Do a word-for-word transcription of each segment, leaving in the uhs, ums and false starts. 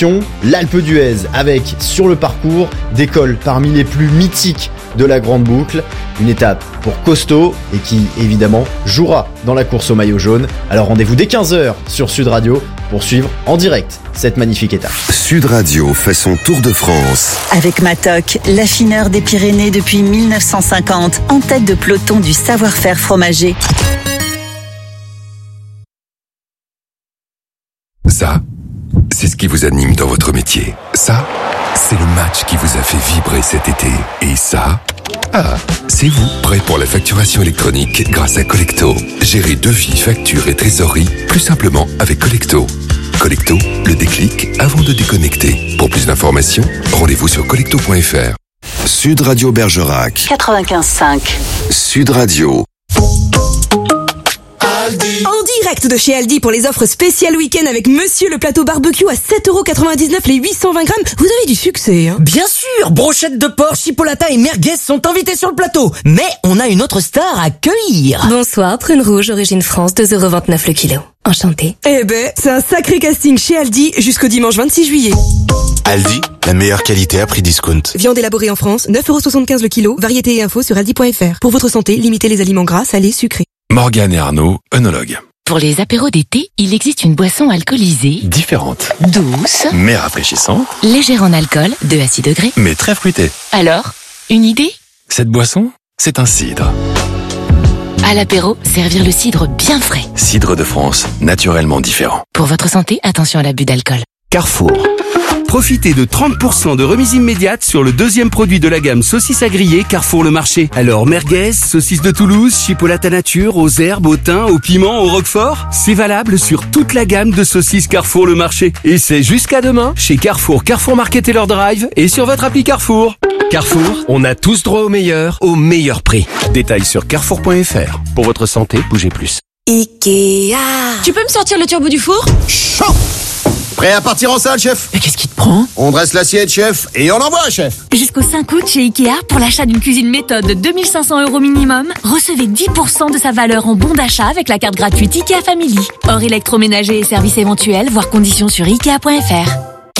édition, l'Alpe d'Huez, avec sur le parcours des cols parmi les plus mythiques de la Grande Boucle. Une étape pour costaud et qui, évidemment, jouera dans la course au maillot jaune. Alors rendez-vous dès quinze heures sur Sud Radio pour suivre en direct cette magnifique étape. Sud Radio fait son tour de France. Avec Matok, l'affineur des Pyrénées depuis mille neuf cent cinquante, en tête de peloton du savoir-faire fromager. Ça, c'est ce qui vous anime dans votre métier. Ça, c'est le match qui vous a fait vibrer cet été. Et ça, ah, c'est vous, prêt pour la facturation électronique grâce à Collecto. Gérez devis, factures et trésorerie plus simplement avec Collecto. Collecto, le déclic avant de déconnecter. Pour plus d'informations, rendez-vous sur collecto point f r. Sud Radio Bergerac. quatre-vingt-quinze cinq. Sud Radio. En direct de chez Aldi pour les offres spéciales week-end avec Monsieur le plateau barbecue à sept euros quatre-vingt-dix-neuf les huit cent vingt grammes. Vous avez du succès, hein? Bien sûr, brochettes de porc, chipolata et merguez sont invités sur le plateau. Mais on a une autre star à cueillir. Bonsoir, prune rouge, origine France, deux euros vingt-neuf le kilo. Enchanté. Eh ben, c'est un sacré casting chez Aldi jusqu'au dimanche vingt-six juillet. Aldi, la meilleure qualité à prix discount. Viande élaborée en France, neuf euros soixante-quinze le kilo. Variété et infos sur aldi point f r. Pour votre santé, limitez les aliments gras, salés, sucrés. Morgane et Arnaud, œnologues. Pour les apéros d'été, il existe une boisson alcoolisée, Différente, douce, mais rafraîchissante, légère en alcool, deux à six degrés. mais très fruitée. Alors, une idée? Cette boisson, c'est un cidre. À l'apéro, servir le cidre bien frais. Cidre de France, naturellement différent. Pour votre santé, attention à l'abus d'alcool. Carrefour. Profitez de trente pour cent de remise immédiate sur le deuxième produit de la gamme saucisses à griller Carrefour le Marché. Alors merguez, saucisses de Toulouse, chipolata nature, aux herbes, au thym, au piment, au roquefort. C'est valable sur toute la gamme de saucisses Carrefour le Marché. Et c'est jusqu'à demain chez Carrefour, Carrefour Market et leur drive et sur votre appli Carrefour. Carrefour, on a tous droit au meilleur, au meilleur prix. Détails sur carrefour point f r. Pour votre santé, bougez plus. Ikea. Tu peux me sortir le turbo du four? Chaud! Prêt à partir en salle, chef? Mais qu'est-ce qui te prend? On dresse l'assiette, chef, et on envoie, chef. Jusqu'au cinq août chez Ikea, pour l'achat d'une cuisine méthode de deux mille cinq cents euros minimum, recevez dix pour cent de sa valeur en bon d'achat avec la carte gratuite Ikea Family. Hors électroménager et services éventuels, voire conditions sur ikea point f r.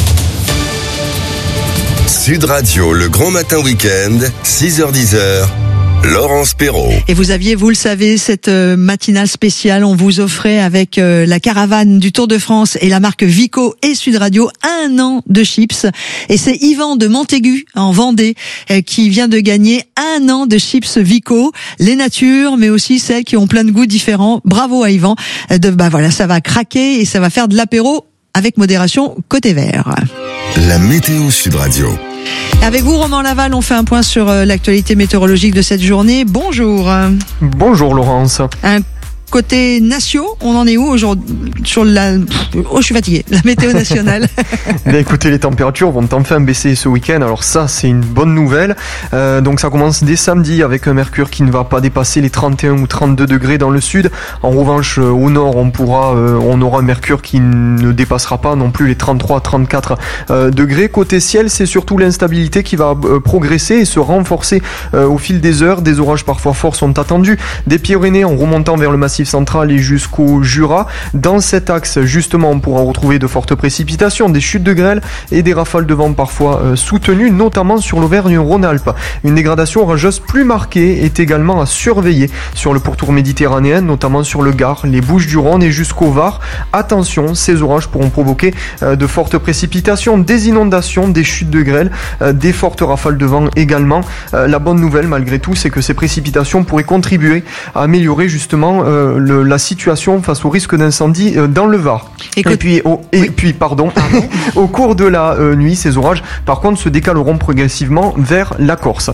Sud Radio, le grand matin week-end, six heures dix. Laurence Perrault. Et vous aviez, vous le savez, cette euh, matinale spéciale, on vous offrait avec euh, la caravane du Tour de France et la marque Vico et Sud Radio un an de chips. Et c'est Yvan de Montaigu en Vendée euh, qui vient de gagner un an de chips Vico, les natures, mais aussi celles qui ont plein de goûts différents. Bravo à Yvan. Euh, de, bah voilà, ça va craquer et ça va faire de l'apéro avec modération côté vert. La météo Sud Radio. Avec vous, Romain Laval, on fait un point sur euh, l'actualité météorologique de cette journée. Bonjour. Bonjour Laurence. Un côté nation, on en est où aujourd'hui sur la... Oh, je suis fatigué. La météo nationale. Bien, écoutez, les températures vont enfin baisser ce week-end. Alors ça, c'est une bonne nouvelle. Euh, donc ça commence dès samedi avec un mercure qui ne va pas dépasser les trente et un ou trente-deux degrés dans le sud. En revanche, euh, au nord, on pourra, euh, on aura un mercure qui ne dépassera pas non plus les trente-trois à trente-quatre euh, degrés. Côté ciel, c'est surtout l'instabilité qui va euh, progresser et se renforcer euh, au fil des heures. Des orages parfois forts sont attendus. Des Pyrénées en remontant vers le massif central et jusqu'au Jura. Dans cet axe, justement, on pourra retrouver de fortes précipitations, des chutes de grêle et des rafales de vent parfois euh, soutenues, notamment sur l'Auvergne-Rhône-Alpes. Une dégradation orageuse plus marquée est également à surveiller sur le pourtour méditerranéen, notamment sur le Gard, les Bouches-du-Rhône et jusqu'au Var. Attention, ces orages pourront provoquer euh, de fortes précipitations, des inondations, des chutes de grêle, euh, des fortes rafales de vent également. Euh, la bonne nouvelle, malgré tout, c'est que ces précipitations pourraient contribuer à améliorer justement euh, Le, la situation face au risque d'incendie euh, dans le Var. Écoute, et puis, au, et oui. puis pardon, au cours de la euh, nuit, ces orages, par contre, se décaleront progressivement vers la Corse.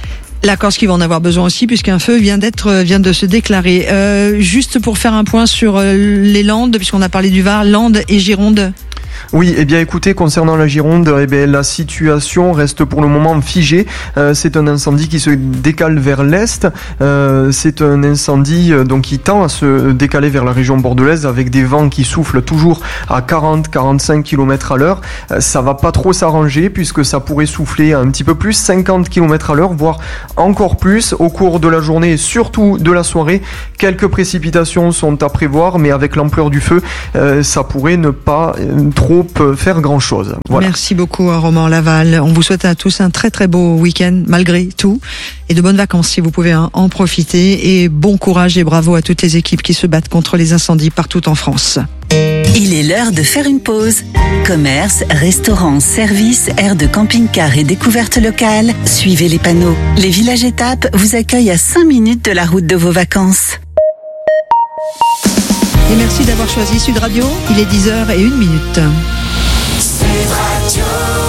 La Corse qui va en avoir besoin aussi puisqu'un feu vient d'être vient de se déclarer. Euh, juste pour faire un point sur euh, les Landes, puisqu'on a parlé du Var, Landes et Gironde. Oui, eh bien écoutez, concernant la Gironde, eh bien, la situation reste pour le moment figée. Euh, c'est un incendie qui se décale vers l'est. Euh, c'est un incendie euh, donc qui tend à se décaler vers la région bordelaise avec des vents qui soufflent toujours à quarante à quarante-cinq kilomètres à l'heure. Euh, ça va pas trop s'arranger puisque ça pourrait souffler un petit peu plus, cinquante kilomètres à l'heure, voire encore plus au cours de la journée et surtout de la soirée. Quelques précipitations sont à prévoir, mais avec l'ampleur du feu, euh, ça pourrait ne pas euh, trop trop faire grand chose. Voilà. Merci beaucoup Romain Laval. On vous souhaite à tous un très très beau week-end malgré tout et de bonnes vacances si vous pouvez en profiter, et bon courage et bravo à toutes les équipes qui se battent contre les incendies partout en France. Il est l'heure de faire une pause. Commerce, restaurants, services, aires de camping-car et découvertes locales. Suivez les panneaux. Les villages étapes vous accueillent à cinq minutes de la route de vos vacances. Et merci d'avoir choisi Sud Radio. Il est dix heures et une minute. Sud Radio.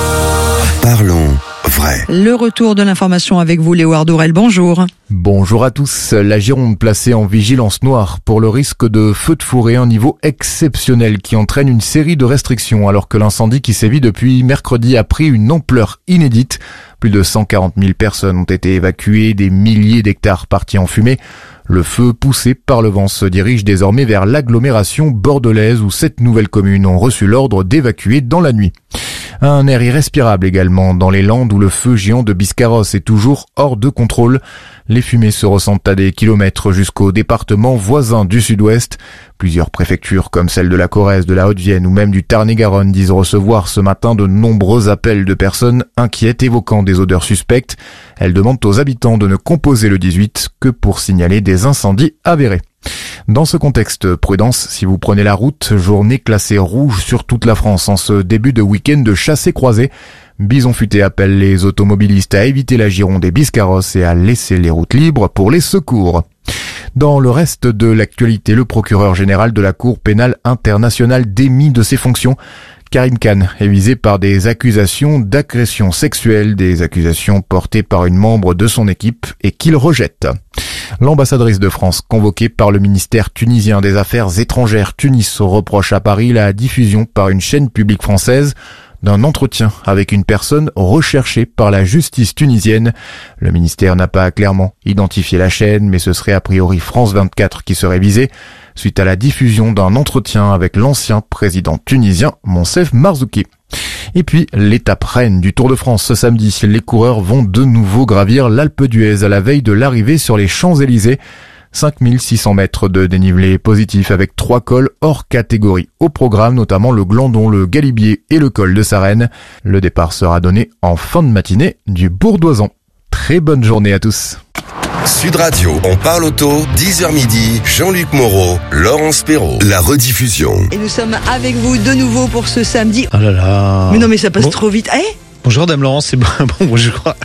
Parlons vrai. Le retour de l'information avec vous, Léo Ardourel. Bonjour. Bonjour à tous. La Gironde placée en vigilance noire pour le risque de feu de forêt, un niveau exceptionnel qui entraîne une série de restrictions alors que l'incendie qui sévit depuis mercredi a pris une ampleur inédite. Plus de cent quarante mille personnes ont été évacuées, des milliers d'hectares partis en fumée. Le feu, poussé par le vent, se dirige désormais vers l'agglomération bordelaise où sept nouvelles communes ont reçu l'ordre d'évacuer dans la nuit. Un air irrespirable également dans les Landes où le feu géant de Biscarrosse est toujours hors de contrôle. Les fumées se ressentent à des kilomètres jusqu'au département voisin du sud-ouest. Plusieurs préfectures comme celle de la Corrèze, de la Haute-Vienne ou même du Tarn-et-Garonne disent recevoir ce matin de nombreux appels de personnes inquiètes évoquant des odeurs suspectes. Elles demandent aux habitants de ne composer le dix-huit que pour signaler des incendies avérés. Dans ce contexte, prudence si vous prenez la route, journée classée rouge sur toute la France en ce début de week-end de chassé-croisé. Bison Futé appelle les automobilistes à éviter la Gironde et Biscarrosse et à laisser les routes libres pour les secours. Dans le reste de l'actualité, le procureur général de la Cour pénale internationale démis de ses fonctions. Karim Khan est visé par des accusations d'agression sexuelle, des accusations portées par une membre de son équipe et qu'il rejette. L'ambassadrice de France, convoquée par le ministère tunisien des Affaires étrangères Tunis, reproche à Paris la diffusion par une chaîne publique française d'un entretien avec une personne recherchée par la justice tunisienne. Le ministère n'a pas clairement identifié la chaîne, mais ce serait a priori France vingt-quatre qui serait visée, suite à la diffusion d'un entretien avec l'ancien président tunisien Moncef Marzouki. Et puis, l'étape reine du Tour de France ce samedi. Les coureurs vont de nouveau gravir l'Alpe d'Huez à la veille de l'arrivée sur les Champs-Élysées. cinq mille six cents mètres de dénivelé positif avec trois cols hors catégorie au programme, notamment le Glandon, le Galibier et le col de Sarenne. Le départ sera donné en fin de matinée du Bourdoisan. Très bonne journée à tous. Sud Radio, on parle auto, dix heures midi, Jean-Luc Moreau, Laurence Perrault. La rediffusion. Et nous sommes avec vous de nouveau pour ce samedi. Oh là là. Mais non, mais ça passe bon. trop vite. Eh Bonjour Dame Laurence, c'est bon, bon je crois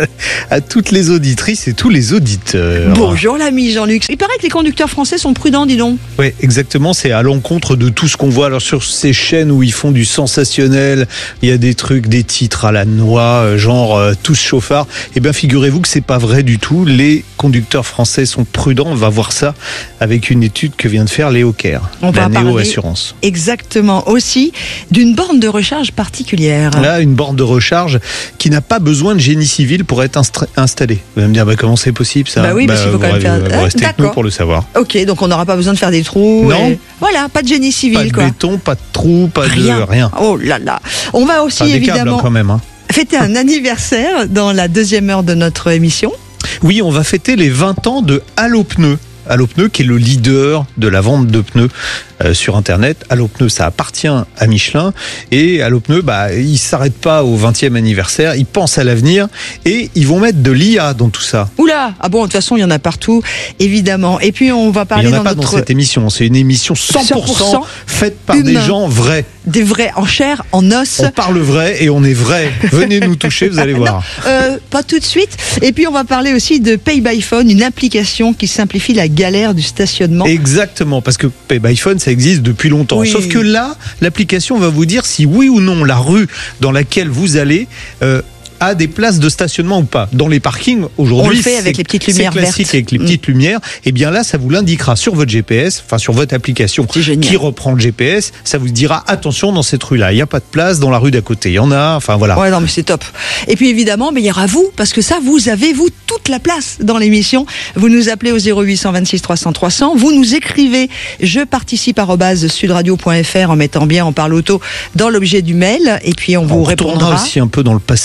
à toutes les auditrices et tous les auditeurs. Bonjour l'ami Jean-Luc. Il paraît que les conducteurs français sont prudents, dis donc. Oui, exactement, c'est à l'encontre de tout ce qu'on voit. Alors sur ces chaînes où ils font du sensationnel, il y a des trucs, des titres à la noix, genre euh, tous chauffards. Eh bien figurez-vous que c'est pas vrai du tout. Les conducteurs français sont prudents. On va voir ça avec une étude que vient de faire Léo Kerr, On la va Néo Assurance. Exactement, aussi d'une borne de recharge particulière. Là, une borne de recharge qui n'a pas besoin de génie civil pour être instra- installée. Vous allez me dire, bah, comment c'est possible ça? Bah oui, parce bah, qu'il faut quand même faire... Vous restez avec nous pour le savoir. Ok, donc on n'aura pas besoin de faire des trous. Non. Et... Voilà, pas de génie civil. Pas de quoi. béton, pas de trous, pas rien. de rien. Oh là là. On va aussi enfin, évidemment câbles, hein, quand même, hein. fêter un anniversaire dans la deuxième heure de notre émission. Oui, on va fêter les vingt ans de Allo Pneus. Allo Pneus qui est le leader de la vente de pneus euh, sur Internet. Allo Pneus, ça appartient à Michelin. Et Allo Pneus, bah, ils ne s'arrêtent pas au vingtième anniversaire. Ils pensent à l'avenir et ils vont mettre de l'I A dans tout ça. Oula! Ah bon, de toute façon, il y en a partout, évidemment. Et puis, on va parler dans notre... Il n'y en a dans pas notre... dans cette émission. C'est une émission cent pour cent, cent pour cent faite par humain. Des gens vrais. Des vrais, en chair, en os. On parle vrai et on est vrai. Venez nous toucher, vous allez voir. Non, euh, pas tout de suite. Et puis, on va parler aussi de Pay by Phone, une application qui simplifie la galère du stationnement. Exactement, parce que Pay by Phone, ça existe depuis longtemps. Oui. Sauf que là, l'application va vous dire si oui ou non la rue dans laquelle vous allez euh, a des places de stationnement ou pas. Dans les parkings, aujourd'hui, on le fait avec les petites lumières c'est classique vertes. avec les petites mmh. lumières. Et bien là, ça vous l'indiquera sur votre G P S, enfin sur votre application qui reprend le G P S. Ça vous dira attention dans cette rue-là, il n'y a pas de place. Dans la rue d'à côté, il y en a. Enfin voilà. Ouais, non mais c'est top. Et puis évidemment, mais il y aura vous parce que ça, vous avez vous toute la place dans l'émission. Vous nous appelez au zéro huit cent vingt-six trois cents trois cents. Vous nous écrivez je participe arobase sudradio point f r en mettant bien on parle auto dans l'objet du mail. Et puis on, on vous répondra. aussi un peu dans le passé, Laurence.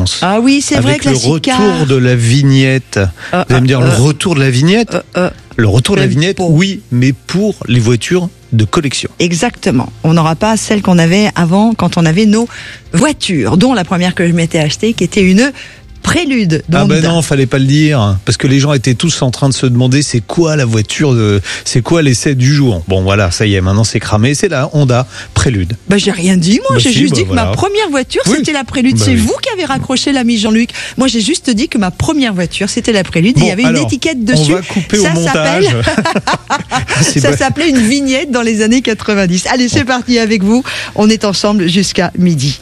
pense. Ah oui, c'est Avec vrai que le la Sicar... retour de la vignette. Euh, Vous allez me dire, euh, le retour de la vignette euh, euh, Le retour de la même vignette, pas. oui, mais pour les voitures de collection. Exactement. On n'aura pas celle qu'on avait avant quand on avait nos voitures, dont la première que je m'étais achetée, qui était une Prélude. Ah d'Honda. ben non, fallait pas le dire, parce que les gens étaient tous en train de se demander c'est quoi la voiture, de, c'est quoi l'essai du jour. Bon voilà, ça y est, maintenant c'est cramé, c'est la Honda Prélude. Bah j'ai rien dit moi, Bah j'ai si, juste bah dit que voilà. ma première voiture Oui. c'était la Prélude. Bah c'est oui. vous qui avez raccroché l'ami Jean-Luc. Moi j'ai juste dit que ma première voiture c'était la Prélude. Bon, et il y avait alors, une étiquette dessus. on va couper au ça montage. C'est ça pas- s'appelait une vignette dans les années quatre-vingt-dix. Allez, c'est parti avec vous. On est ensemble jusqu'à midi.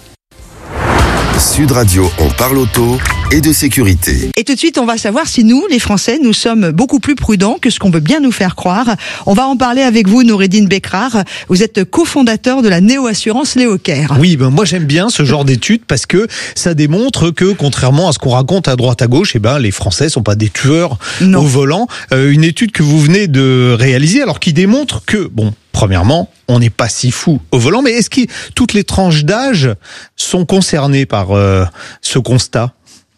Sud Radio, on parle auto et de sécurité. Et tout de suite, on va savoir si nous, les Français, nous sommes beaucoup plus prudents que ce qu'on veut bien nous faire croire. On va en parler avec vous, Noureddine Bekrar. Vous êtes cofondateur de la néo-assurance Léocare. Oui, ben moi j'aime bien ce genre d'études parce que ça démontre que contrairement à ce qu'on raconte à droite à gauche, eh ben les Français sont pas des tueurs Non. au volant. Euh, une étude que vous venez de réaliser, alors qui démontre que bon, premièrement, on n'est pas si fou au volant, mais est-ce que toutes les tranches d'âge sont concernées par euh, ce constat ?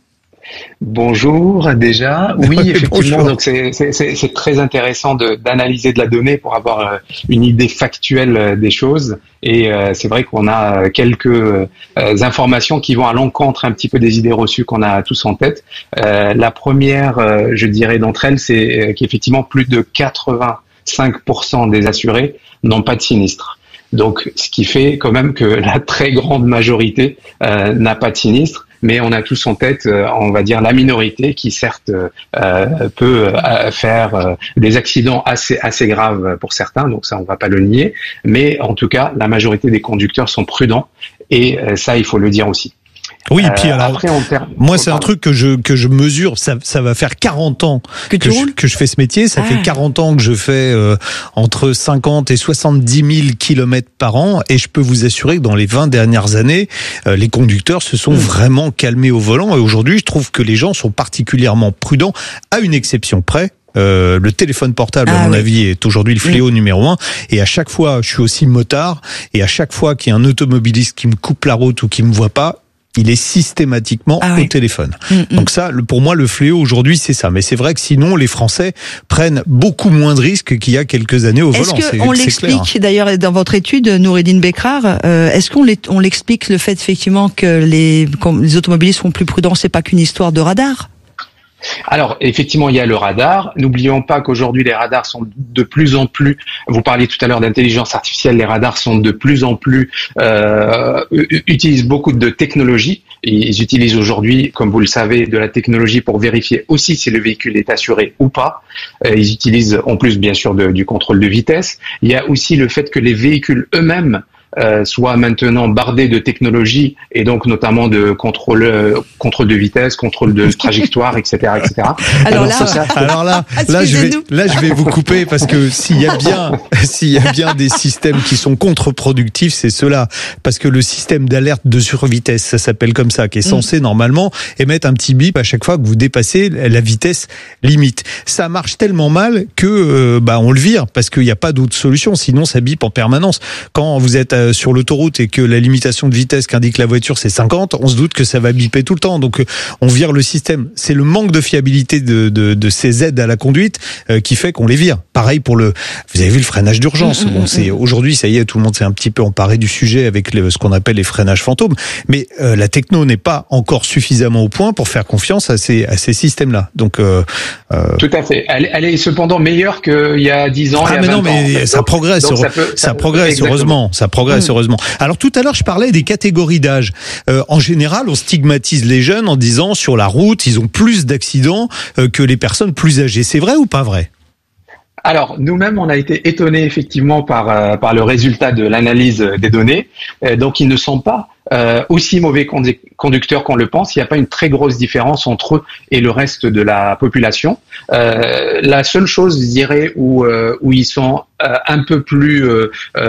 Bonjour déjà. Oui, Oui, effectivement. bonjour. Donc c'est c'est c'est c'est très intéressant de d'analyser de la donnée pour avoir euh, une idée factuelle euh, des choses. Et euh, c'est vrai qu'on a euh, quelques euh, informations qui vont à l'encontre un petit peu des idées reçues qu'on a tous en tête. Euh, la première, euh, je dirais d'entre elles, c'est euh, qu'effectivement plus de quatre-vingt-cinq pour cent des assurés n'ont pas de sinistre. Donc, ce qui fait quand même que la très grande majorité euh, n'a pas de sinistre, mais on a tous en tête, euh, on va dire, la minorité qui certes euh, peut euh, faire euh, des accidents assez assez graves pour certains, donc ça on va pas le nier, mais en tout cas la majorité des conducteurs sont prudents et euh, ça il faut le dire aussi. Oui, puis Euh, alors, après, en termes- moi c'est un pardon. truc que je que je mesure, ça ça va faire quarante ans Que tu je, roules que je fais ce métier, ça Ah. fait quarante ans que je fais euh, entre cinquante et soixante-dix mille kilomètres par an, et je peux vous assurer que dans les vingt dernières années, euh, les conducteurs se sont vraiment calmés au volant, et aujourd'hui je trouve que les gens sont particulièrement prudents, à une exception près. Euh, le téléphone portable, à Ah mon oui. avis, est aujourd'hui le fléau numéro un. Et à chaque fois, je suis aussi motard, et à chaque fois qu'il y a un automobiliste qui me coupe la route ou qui me voit pas, il est systématiquement Ah au oui. téléphone. Mm, mm. Donc ça, le- pour moi, le fléau aujourd'hui, c'est ça. Mais c'est vrai que sinon, les Français prennent beaucoup moins de risques qu'il y a quelques années au Est-ce volant. C'est- qu'on c'est clair. l'explique d'ailleurs dans votre étude, Noureddine Bekrar, euh, est-ce qu'on l'est- on l'explique le fait effectivement que les, comme les automobilistes sont plus prudents, c'est pas qu'une histoire de radar? Alors, effectivement, il y a le radar. N'oublions pas qu'aujourd'hui, les radars sont de plus en plus, vous parliez tout à l'heure d'intelligence artificielle, les radars sont de plus en plus, euh, u- utilisent beaucoup de technologie. Ils utilisent aujourd'hui, comme vous le savez, de la technologie pour vérifier aussi si le véhicule est assuré ou pas. Euh, Ils utilisent, en plus, bien sûr, de- du contrôle de vitesse. Il y a aussi le fait que les véhicules eux-mêmes euh, soient maintenant bardés de technologie et donc notamment de contrôle, euh, contrôle de vitesse, contrôle de trajectoire, et cetera, et cetera. Alors là, tout ça, Alors là, là je vais, Excusez-nous. là je vais vous couper parce que s'il y a bien, s'il y a bien des systèmes qui sont contre-productifs, c'est ceux-là. Parce que le système d'alerte de survitesse, ça s'appelle comme ça, qui est censé normalement émettre un petit bip à chaque fois que vous dépassez la vitesse limite. Ça marche tellement mal que euh, bah on le vire parce qu'il n'y a pas d'autre solution. Sinon, ça bip en permanence. Quand vous êtes euh, sur l'autoroute et que la limitation de vitesse qu'indique la voiture c'est cinquante, on se doute que ça va biper tout le temps. Donc euh, on vire le système. C'est le manque de fiabilité de, de, de ces aides à la conduite euh, qui fait qu'on les vire. Pareil pour le, vous avez vu le freinage d'urgence. Bon, c'est aujourd'hui, ça y est, tout le monde s'est un petit peu emparé du sujet avec le, ce qu'on appelle les freinages fantômes. Mais euh, la techno n'est pas encore suffisamment au point pour faire confiance à ces à ces systèmes-là. Donc euh, euh, Tout à fait. Elle, elle est cependant meilleure qu'il y a dix ans. ah et à mais non, vingt ans, en mais fait. ça Donc- progresse, donc heure- ça, peut- ça, ça- progresse exactement. heureusement, ça progresse heureusement. Alors tout à l'heure, je parlais des catégories d'âge. Euh, en général, on stigmatise les jeunes en disant sur la route, ils ont plus d'accidents euh, que les personnes plus âgées. C'est vrai ou pas vrai? Alors, nous-mêmes, on a été étonnés effectivement par euh, par le résultat de l'analyse des données. Euh, donc, ils ne sont pas euh, aussi mauvais condu- conducteurs qu'on le pense. Il n'y a pas une très grosse différence entre eux et le reste de la population. Euh, la seule chose, je dirais, où euh, où ils sont euh, un peu plus euh,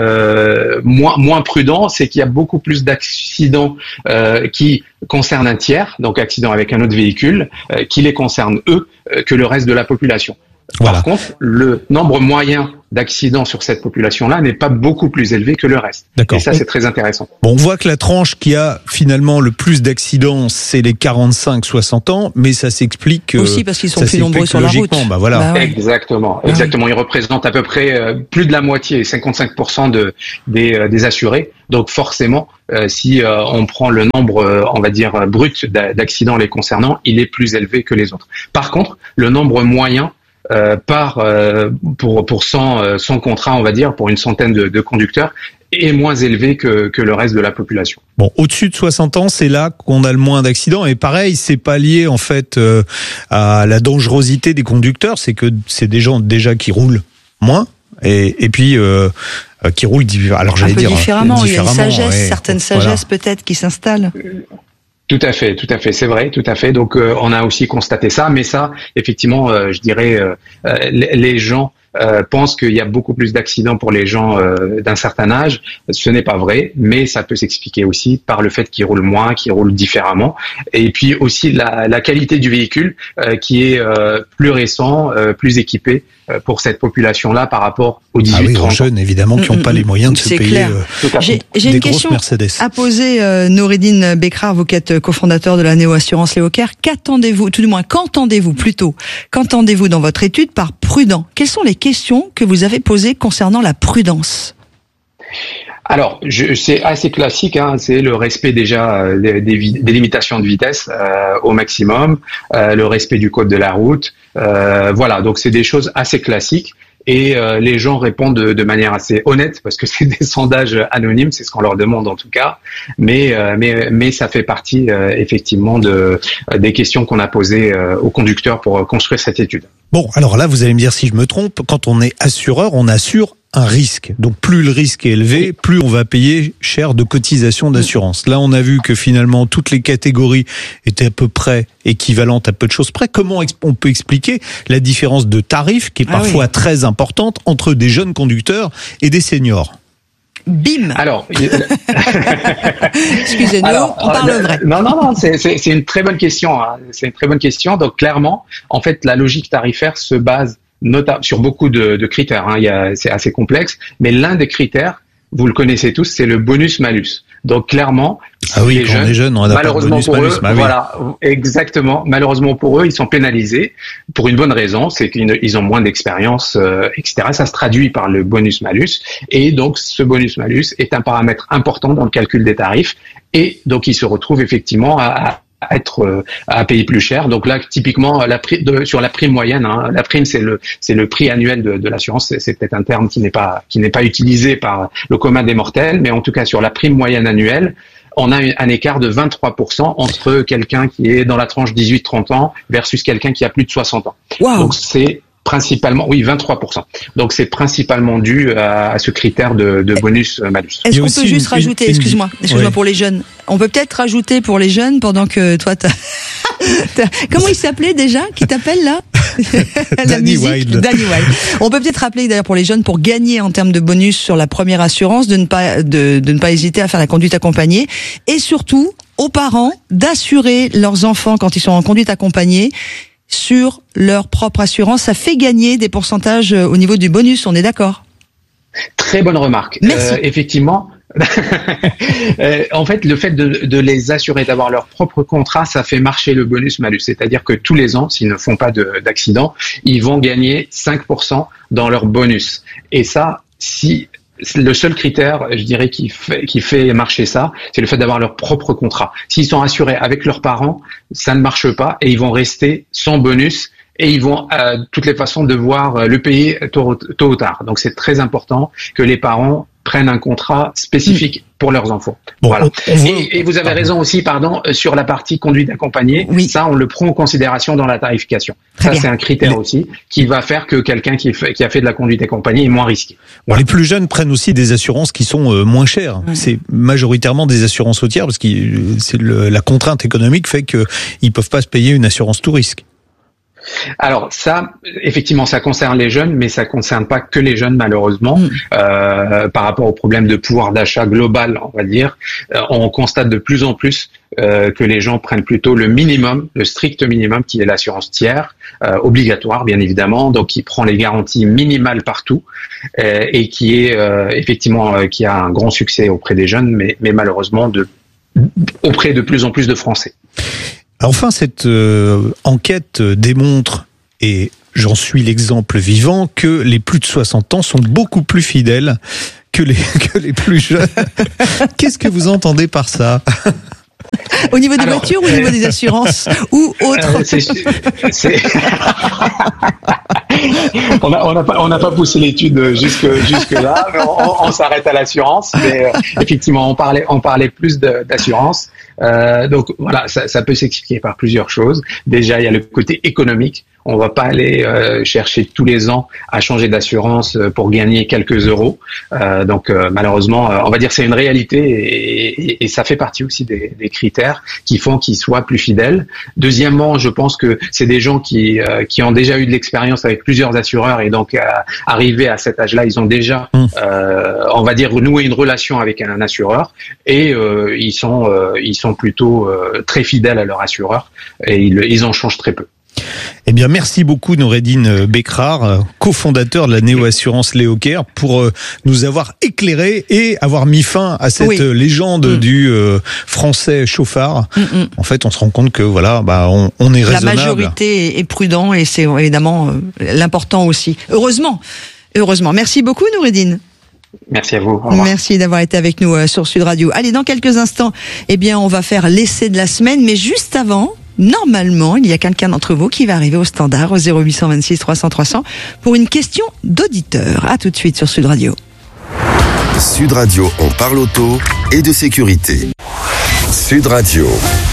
euh, moins moins prudents, c'est qu'il y a beaucoup plus d'accidents euh, qui concernent un tiers, donc accidents avec un autre véhicule, euh, qui les concernent eux, euh, que le reste de la population. Voilà. Par contre, le nombre moyen d'accidents sur cette population-là n'est pas beaucoup plus élevé que le reste. D'accord. Et ça, c'est très intéressant. Bon, on voit que la tranche qui a finalement le plus d'accidents, c'est les quarante-cinq soixante ans, mais ça s'explique aussi parce qu'ils sont plus nombreux sur la route. Bah voilà. Bah ouais. Exactement, exactement. Ils représentent à peu près euh, plus de la moitié, cinquante-cinq pour cent de des, euh, des assurés. Donc forcément, euh, si euh, on prend le nombre, euh, on va dire brut d'accidents les concernant, il est plus élevé que les autres. Par contre, le nombre moyen euh, par euh, pour pour cent euh, cent contrats, on va dire, pour une centaine de, de conducteurs, est moins élevé que que le reste de la population. Bon, au-dessus de soixante ans, c'est là qu'on a le moins d'accidents. Et pareil, c'est pas lié en fait euh, à la dangerosité des conducteurs, c'est que c'est des gens déjà qui roulent moins. Et, et puis euh, qui roulent alors j'allais un peu dire différemment, différemment. Il y a une sagesse, ouais. certaines sagesses voilà. peut-être qui s'installent. Tout à fait, tout à fait, c'est vrai, tout à fait. Donc euh, on a aussi constaté ça, mais ça, effectivement, euh, je dirais, euh, les, les gens euh, pensent qu'il y a beaucoup plus d'accidents pour les gens euh, d'un certain âge. Ce n'est pas vrai, mais ça peut s'expliquer aussi par le fait qu'ils roulent moins, qu'ils roulent différemment, et puis aussi la, la qualité du véhicule euh, qui est euh, plus récent, euh, plus équipé euh, pour cette population-là par rapport aux dix-huit trente ah oui, aux jeunes évidemment qui n'ont mmh, pas les moyens de se payer euh, j'ai, j'ai des une grosses question Mercedes. À poser euh, Noureddine Bekrar, vous qui êtes cofondateur de la Néo-Assurance Léo Caire. Qu'attendez-vous, tout du moins qu'entendez-vous plutôt, qu'entendez-vous dans votre étude par prudent? Quelles sont les questions que vous avez posées concernant la prudence? Alors, je, c'est assez classique, hein, c'est le respect déjà euh, des, des, des limitations de vitesse euh, au maximum, euh, le respect du code de la route, euh, voilà, donc c'est des choses assez classiques. Et euh, les gens répondent de, de manière assez honnête parce que c'est des sondages anonymes, c'est ce qu'on leur demande en tout cas. Mais euh, mais mais ça fait partie euh, effectivement de euh, des questions qu'on a posées euh, aux conducteurs pour euh, construire cette étude. Bon, alors là, vous allez me dire si je me trompe. Quand on est assureur, on assure un risque. Donc plus le risque est élevé, plus on va payer cher de cotisations d'assurance. Là, on a vu que finalement toutes les catégories étaient à peu près équivalentes à peu de choses près. Comment on peut expliquer la différence de tarif qui est ah parfois oui. très importante entre des jeunes conducteurs et des seniors? Bim. Alors, excusez-nous, Alors, on parle vrai. Non, non, non, c'est, c'est, c'est une très bonne question. Hein. C'est une très bonne question. Donc clairement, en fait, la logique tarifaire se base notamment sur beaucoup de, de critères. Hein. Il y a, c'est assez complexe, mais l'un des critères, vous le connaissez tous, c'est le bonus-malus. Donc clairement, ah oui, les quand jeunes, on est jeune, on a malheureusement bonus, pour malus, eux, bah oui. voilà, exactement. Malheureusement pour eux, ils sont pénalisés pour une bonne raison, c'est qu'ils ont moins d'expérience, euh, et cetera. Ça se traduit par le bonus-malus, et donc ce bonus-malus est un paramètre important dans le calcul des tarifs, et donc ils se retrouvent effectivement à, à à être euh, à payer plus cher. Donc là, typiquement, la pri- de, sur la prime moyenne, hein, la prime c'est le c'est le prix annuel de, de l'assurance. C'est, c'est peut-être un terme qui n'est pas qui n'est pas utilisé par le commun des mortels, mais en tout cas sur la prime moyenne annuelle, on a un écart de vingt-trois pour cent entre quelqu'un qui est dans la tranche dix-huit trente ans versus quelqu'un qui a plus de soixante ans. Wow. Donc c'est principalement, oui, vingt-trois pour cent. Donc c'est principalement dû à, à ce critère de, de bonus-malus. Est-ce qu'on peut juste une, rajouter, une, excuse-moi, excuse-moi ouais. pour les jeunes, on peut peut-être rajouter pour les jeunes pendant que toi, t'as... t'as... comment il s'appelait déjà, qui t'appelle là? La Danny musique, Wilde. Danny Wilde. On peut peut-être rappeler d'ailleurs pour les jeunes, pour gagner en termes de bonus sur la première assurance, de ne pas de, de ne pas hésiter à faire la conduite accompagnée, et surtout aux parents d'assurer leurs enfants quand ils sont en conduite accompagnée sur leur propre assurance. Ça fait gagner des pourcentages au niveau du bonus, on est d'accord? Très bonne remarque. Merci. Euh, effectivement. euh, en fait, le fait de, de les assurer, d'avoir leur propre contrat, ça fait marcher le bonus-malus. C'est-à-dire que tous les ans, s'ils ne font pas de, d'accident, ils vont gagner cinq pour cent dans leur bonus. Et ça, si le seul critère, je dirais, qui fait, qui fait marcher ça, c'est le fait d'avoir leur propre contrat. S'ils sont assurés avec leurs parents, ça ne marche pas et ils vont rester sans bonus. Et ils vont, euh, de toutes les façons, devoir le payer tôt, tôt ou tard. Donc, c'est très important que les parents prennent un contrat spécifique pour leurs enfants. Bon, voilà. On, on veut... et, et vous avez pardon. raison aussi, pardon, sur la partie conduite accompagnée. Oui. Ça, on le prend en considération dans la tarification. Très ça, bien. c'est un critère les... aussi qui va faire que quelqu'un qui, fait, qui a fait de la conduite accompagnée est moins risqué. Bon, les plus jeunes prennent aussi des assurances qui sont euh, moins chères. Mmh. C'est majoritairement des assurances routières parce que c'est le, la contrainte économique fait qu'ils peuvent pas se payer une assurance tout risque. Alors ça, effectivement, ça concerne les jeunes, mais ça concerne pas que les jeunes malheureusement. Mmh. Euh, par rapport au problème de pouvoir d'achat global, on va dire, euh, on constate de plus en plus euh, que les gens prennent plutôt le minimum, le strict minimum, qui est l'assurance tiers, euh, obligatoire bien évidemment, donc qui prend les garanties minimales partout euh, et qui est euh, effectivement euh, qui a un grand succès auprès des jeunes, mais, mais malheureusement de auprès de plus en plus de Français. Enfin, cette euh, enquête démontre, et j'en suis l'exemple vivant, que les plus de soixante ans sont beaucoup plus fidèles que les, que les plus jeunes. Qu'est-ce que vous entendez par ça ? Au niveau des Alors, voitures ou au niveau des assurances ou autres euh, c'est, c'est... On n'a on a pas, on a pas poussé l'étude jusque, jusque là, mais on, on s'arrête à l'assurance. Mais euh, effectivement, on parlait, on parlait plus de, d'assurance. Euh, donc voilà, ça, ça peut s'expliquer par plusieurs choses. Déjà, il y a le côté économique. On va pas aller euh, chercher tous les ans à changer d'assurance pour gagner quelques euros. Euh, donc euh, malheureusement, euh, on va dire que c'est une réalité et, et, et ça fait partie aussi des, des critères qui font qu'ils soient plus fidèles. Deuxièmement, je pense que c'est des gens qui euh, qui ont déjà eu de l'expérience avec plusieurs assureurs et donc euh, arrivés à cet âge-là, ils ont déjà, euh, on va dire, noué une relation avec un assureur et euh, ils sont euh, ils sont plutôt euh, très fidèles à leur assureur et ils, ils en changent très peu. Eh bien, merci beaucoup Noureddine Bekrar, cofondateur de la néo-assurance Léocare, pour euh, nous avoir éclairé et avoir mis fin à cette oui. légende mmh. du euh, français chauffard. Mmh. En fait, on se rend compte que voilà, bah, on, on est raisonnable. La majorité est prudent et c'est évidemment euh, l'important aussi. Heureusement, heureusement. Merci beaucoup Noureddine. Merci à vous. Merci d'avoir été avec nous euh, sur Sud Radio. Allez, dans quelques instants, eh bien, on va faire l'essai de la semaine, mais juste avant. Normalement, il y a quelqu'un d'entre vous qui va arriver au standard au zéro huit vingt-six trois cents trois cents pour une question d'auditeur. À tout de suite sur Sud Radio. Sud Radio, on parle auto et de sécurité. Sud Radio.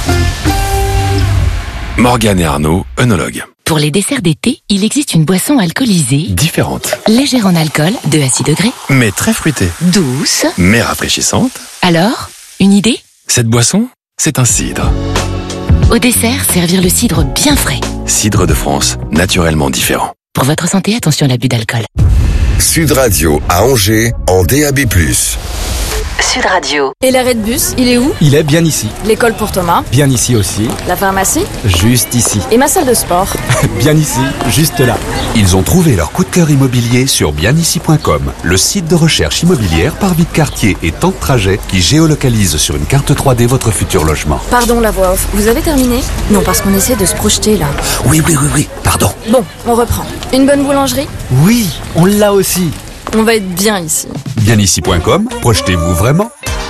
Morgane et Arnaud, œnologues. Pour les desserts d'été, il existe une boisson alcoolisée différente, légère en alcool, deux à six degrés, mais très fruitée, douce, mais rafraîchissante. Alors, une idée ? Cette boisson, c'est un cidre. Au dessert, servir le cidre bien frais. Cidre de France, naturellement différent. Pour votre santé, attention à l'abus d'alcool. Sud Radio à Angers, en D A B plus. Sud Radio. Et l'arrêt de bus, il est où ? Il est bien ici. L'école pour Thomas ? Bien ici aussi. La pharmacie ? Juste ici. Et ma salle de sport ? Bien ici, juste là. Ils ont trouvé leur coup de cœur immobilier sur bien ici point com, le site de recherche immobilière par vie de quartier et temps de trajet qui géolocalise sur une carte trois D votre futur logement. Pardon la voix off, vous avez terminé ? Non, parce qu'on essaie de se projeter là. Oui, oui, oui, oui, pardon. Bon, on reprend. Une bonne boulangerie ? Oui, on l'a aussi. On va être bien ici. bien ici point com, projetez-vous vraiment ?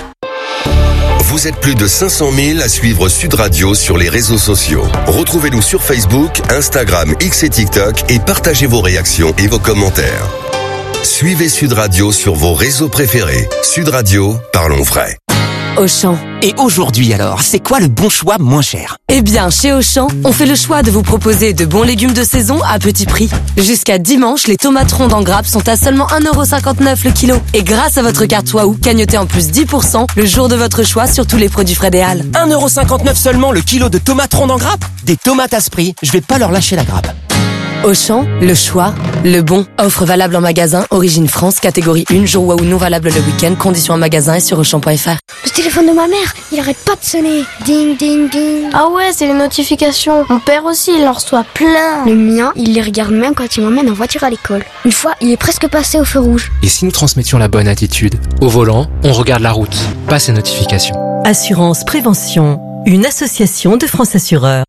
Vous êtes plus de cinq cent mille à suivre Sud Radio sur les réseaux sociaux. Retrouvez-nous sur Facebook, Instagram, X et TikTok et partagez vos réactions et vos commentaires. Suivez Sud Radio sur vos réseaux préférés. Sud Radio, parlons vrai. Auchan. Et aujourd'hui alors, c'est quoi le bon choix moins cher ? Eh bien, chez Auchan, on fait le choix de vous proposer de bons légumes de saison à petit prix. Jusqu'à dimanche, les tomates rondes en grappe sont à seulement un euro cinquante-neuf le kilo. Et grâce à votre carte Waouh, cagnotez en plus dix pour cent le jour de votre choix sur tous les produits frais des Halles. un euro cinquante-neuf seulement le kilo de tomates rondes en grappe ? Des tomates à ce prix, je vais pas leur lâcher la grappe. Auchan, le choix, le bon. Offre valable en magasin, origine France, catégorie un, jour Waouh non valable le week-end, conditions en magasin et sur auchan point f r. Le téléphone de ma mère, il arrête pas de sonner. Ding, ding, ding. Ah ouais, c'est les notifications. Mon père aussi, il en reçoit plein. Le mien, il les regarde même quand il m'emmène en voiture à l'école. Une fois, il est presque passé au feu rouge. Et si nous transmettions la bonne attitude ? Au volant, on regarde la route, pas ses notifications. Assurance Prévention, une association de France Assureurs.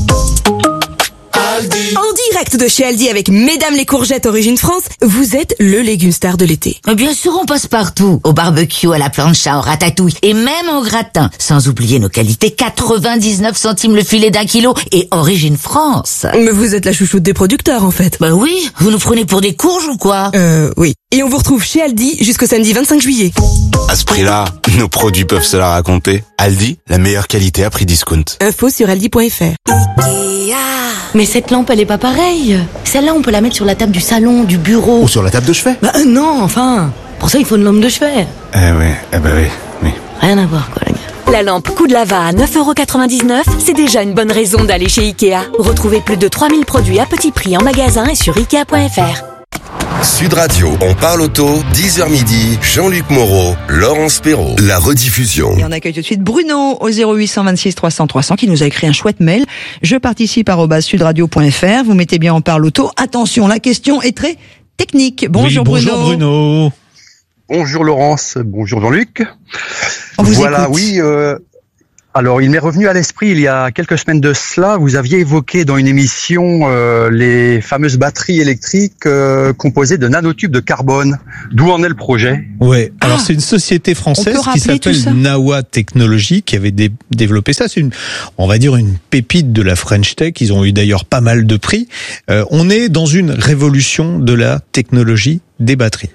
En direct de chez Aldi avec Mesdames les courgettes Origine France, vous êtes le légume star de l'été. Bien sûr, on passe partout. Au barbecue, à la plancha, au ratatouille et même au gratin. Sans oublier nos qualités, quatre-vingt-dix-neuf centimes le filet d'un kilo et Origine France. Mais vous êtes la chouchoute des producteurs en fait. Bah oui, vous nous prenez pour des courges ou quoi ? Euh, oui. Et on vous retrouve chez Aldi jusqu'au samedi vingt-cinq juillet. À ce prix-là, nos produits peuvent se la raconter. Aldi, la meilleure qualité à prix discount. Info sur aldi point f r. Mais cette lampe, elle est pas pareille. Celle-là, on peut la mettre sur la table du salon, du bureau. Ou sur la table de chevet. Bah euh, non, enfin. Pour ça, il faut une lampe de chevet. Eh oui, eh ben oui, oui. Rien à voir, quoi, la gars. La lampe coup de lava à neuf euros quatre-vingt-dix-neuf, c'est déjà une bonne raison d'aller chez Ikea. Retrouvez plus de trois mille produits à petit prix en magasin et sur ikea point f r. Sud Radio, on parle auto, dix heures midi, Jean-Luc Moreau, Laurence Perrault. La rediffusion. Et on accueille tout de suite Bruno au zéro huit cent vingt-six trois cents trois cents qui nous a écrit un chouette mail. Je participe arobase sudradio point f r. Vous mettez bien on parle auto. Attention, la question est très technique. Bonjour, oui, bonjour Bruno. Bruno. Bonjour Laurence, bonjour Jean-Luc. On vous voilà, écoute. oui. Euh, alors, il m'est revenu à l'esprit il y a quelques semaines de cela. Vous aviez évoqué dans une émission euh, les fameuses batteries électriques euh, composées de nanotubes de carbone. D'où en est le projet ? Ouais. Alors Ah, c'est une société française on peut qui rappeler tout ça s'appelle Nawa Technologies qui avait dé- développé ça. C'est une, on va dire une pépite de la French Tech. Ils ont eu d'ailleurs pas mal de prix. Euh, on est dans une révolution de la technologie des batteries.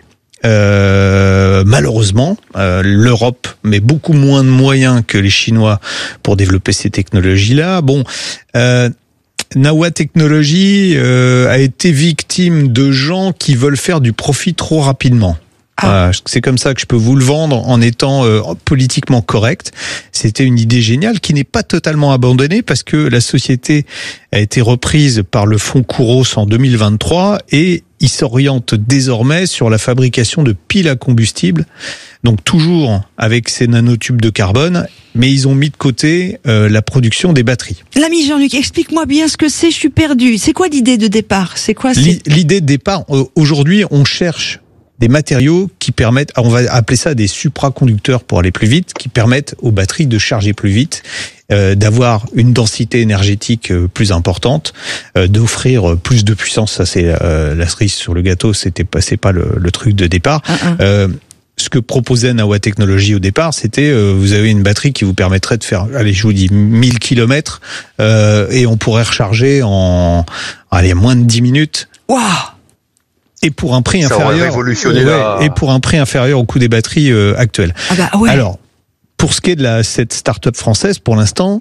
Euh, malheureusement, euh, l'Europe met beaucoup moins de moyens que les Chinois pour développer ces technologies-là. Bon, euh, Nawa Technologies euh, a été victime de gens qui veulent faire du profit trop rapidement. Ah. Euh, c'est comme ça que je peux vous le vendre en étant euh, politiquement correct. C'était une idée géniale qui n'est pas totalement abandonnée parce que la société a été reprise par le fonds Kouros en deux mille vingt-trois et il s'oriente désormais sur la fabrication de piles à combustible. Donc toujours avec ces nanotubes de carbone, mais ils ont mis de côté euh, la production des batteries. L'ami Jean-Luc, explique-moi bien ce que c'est, je suis perdu. C'est quoi l'idée de départ ? C'est quoi c'est... L'idée de départ, euh, aujourd'hui, on cherche des matériaux qui permettent, on va appeler ça des supraconducteurs pour aller plus vite, qui permettent aux batteries de charger plus vite, euh, d'avoir une densité énergétique euh, plus importante, euh, d'offrir plus de puissance. Ça, c'est euh, la cerise sur le gâteau. C'était pas, c'est pas le, le truc de départ. Uh-uh. Euh, ce que proposait Nawa Technologies au départ, c'était euh, vous avez une batterie qui vous permettrait de faire, allez, je vous dis mille kilomètres, euh, et on pourrait recharger en, allez, moins de dix minutes. Waouh! Et pour un prix ça inférieur, révolutionné ouais, la... et pour un prix inférieur au coût des batteries euh, actuelles. Ah bah ouais. Alors, pour ce qui est de la cette start-up française, pour l'instant,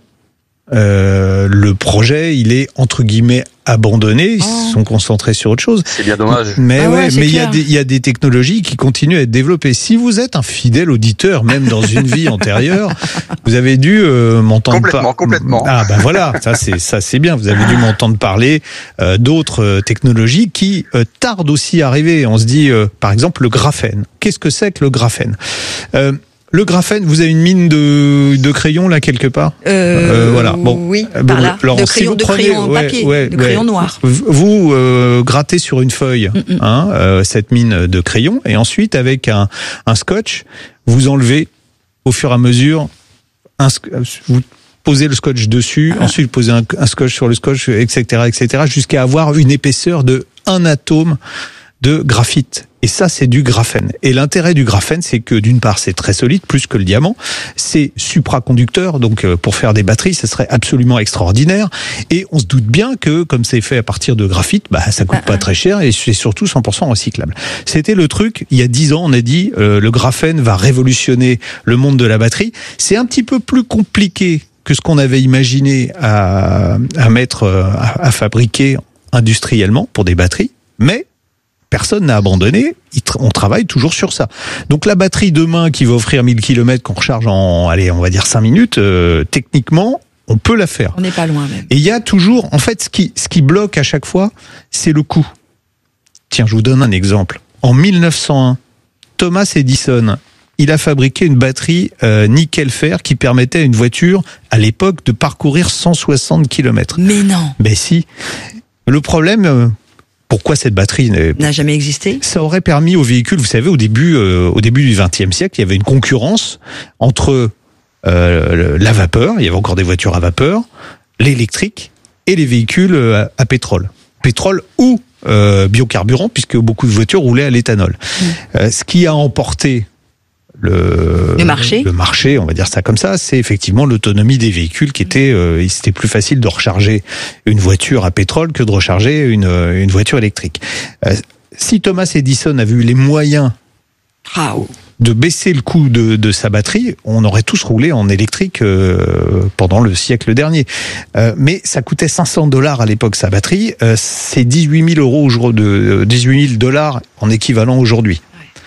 euh, le projet, il est entre guillemets abandonné. Ils oh. se sont concentrés sur autre chose. C'est bien dommage. Mais ah ouais, ouais, c'est mais il y a clair. des il y a des technologies qui continuent à être développées. Si vous êtes un fidèle auditeur, même dans une vie antérieure, vous avez dû euh, m'entendre complètement, par... complètement. Ah ben voilà, ça c'est ça c'est bien. Vous avez dû m'entendre parler euh, d'autres euh, technologies qui euh, tardent aussi à arriver. On se dit, euh, par exemple, le graphène. Qu'est-ce que c'est que le graphène ? euh, Le graphène, vous avez une mine de, de crayon là quelque part euh, euh, Voilà. Bon, oui, bon, par là. Alors, de si crayon, vous de prenez, crayon en ouais, papier, ouais, de ouais, crayon noir. Vous euh, grattez sur une feuille hein, euh, cette mine de crayon et ensuite avec un, un scotch, vous enlevez au fur et à mesure, un, vous posez le scotch dessus, ah. ensuite vous posez un, un scotch sur le scotch, et cetera, et cetera, jusqu'à avoir une épaisseur de un atome de graphite. Et ça, c'est du graphène. Et l'intérêt du graphène, c'est que d'une part, c'est très solide, plus que le diamant. C'est supraconducteur, donc euh, pour faire des batteries, ça serait absolument extraordinaire. Et on se doute bien que, comme c'est fait à partir de graphite, bah ça coûte ah, pas ah. très cher et c'est surtout cent pour cent recyclable. C'était le truc, il y a dix ans, on a dit, euh, le graphène va révolutionner le monde de la batterie. C'est un petit peu plus compliqué que ce qu'on avait imaginé à, à mettre, à, à fabriquer industriellement pour des batteries, mais personne n'a abandonné, on travaille toujours sur ça. Donc la batterie demain qui va offrir mille kilomètres qu'on recharge en, allez, on va dire cinq minutes, euh, techniquement, on peut la faire. On n'est pas loin même. Et il y a toujours, en fait, ce qui, ce qui bloque à chaque fois, c'est le coût. Tiens, je vous donne un exemple. En mille neuf cent un, Thomas Edison, il a fabriqué une batterie euh, nickel-fer qui permettait à une voiture, à l'époque, de parcourir cent soixante kilomètres. Mais non. Ben si. Le problème... Euh, Pourquoi cette batterie n'a jamais existé ? Ça aurait permis aux véhicules, vous savez, au début, euh, au début du vingtième siècle, il y avait une concurrence entre euh, la vapeur, il y avait encore des voitures à vapeur, l'électrique et les véhicules à, à pétrole. Pétrole ou euh, biocarburant, puisque beaucoup de voitures roulaient à l'éthanol. Mmh. Euh, ce qui a emporté Le, le marché, le marché, on va dire ça comme ça, c'est effectivement l'autonomie des véhicules qui était, euh, c'était plus facile de recharger une voiture à pétrole que de recharger une, une voiture électrique. Euh, si Thomas Edison avait eu les moyens oh. de baisser le coût de, de sa batterie, on aurait tous roulé en électrique euh, pendant le siècle dernier. Euh, mais ça coûtait cinq cents dollars à l'époque sa batterie, euh, c'est dix-huit mille euros aujourd'hui, dix-huit mille dollars en équivalent aujourd'hui.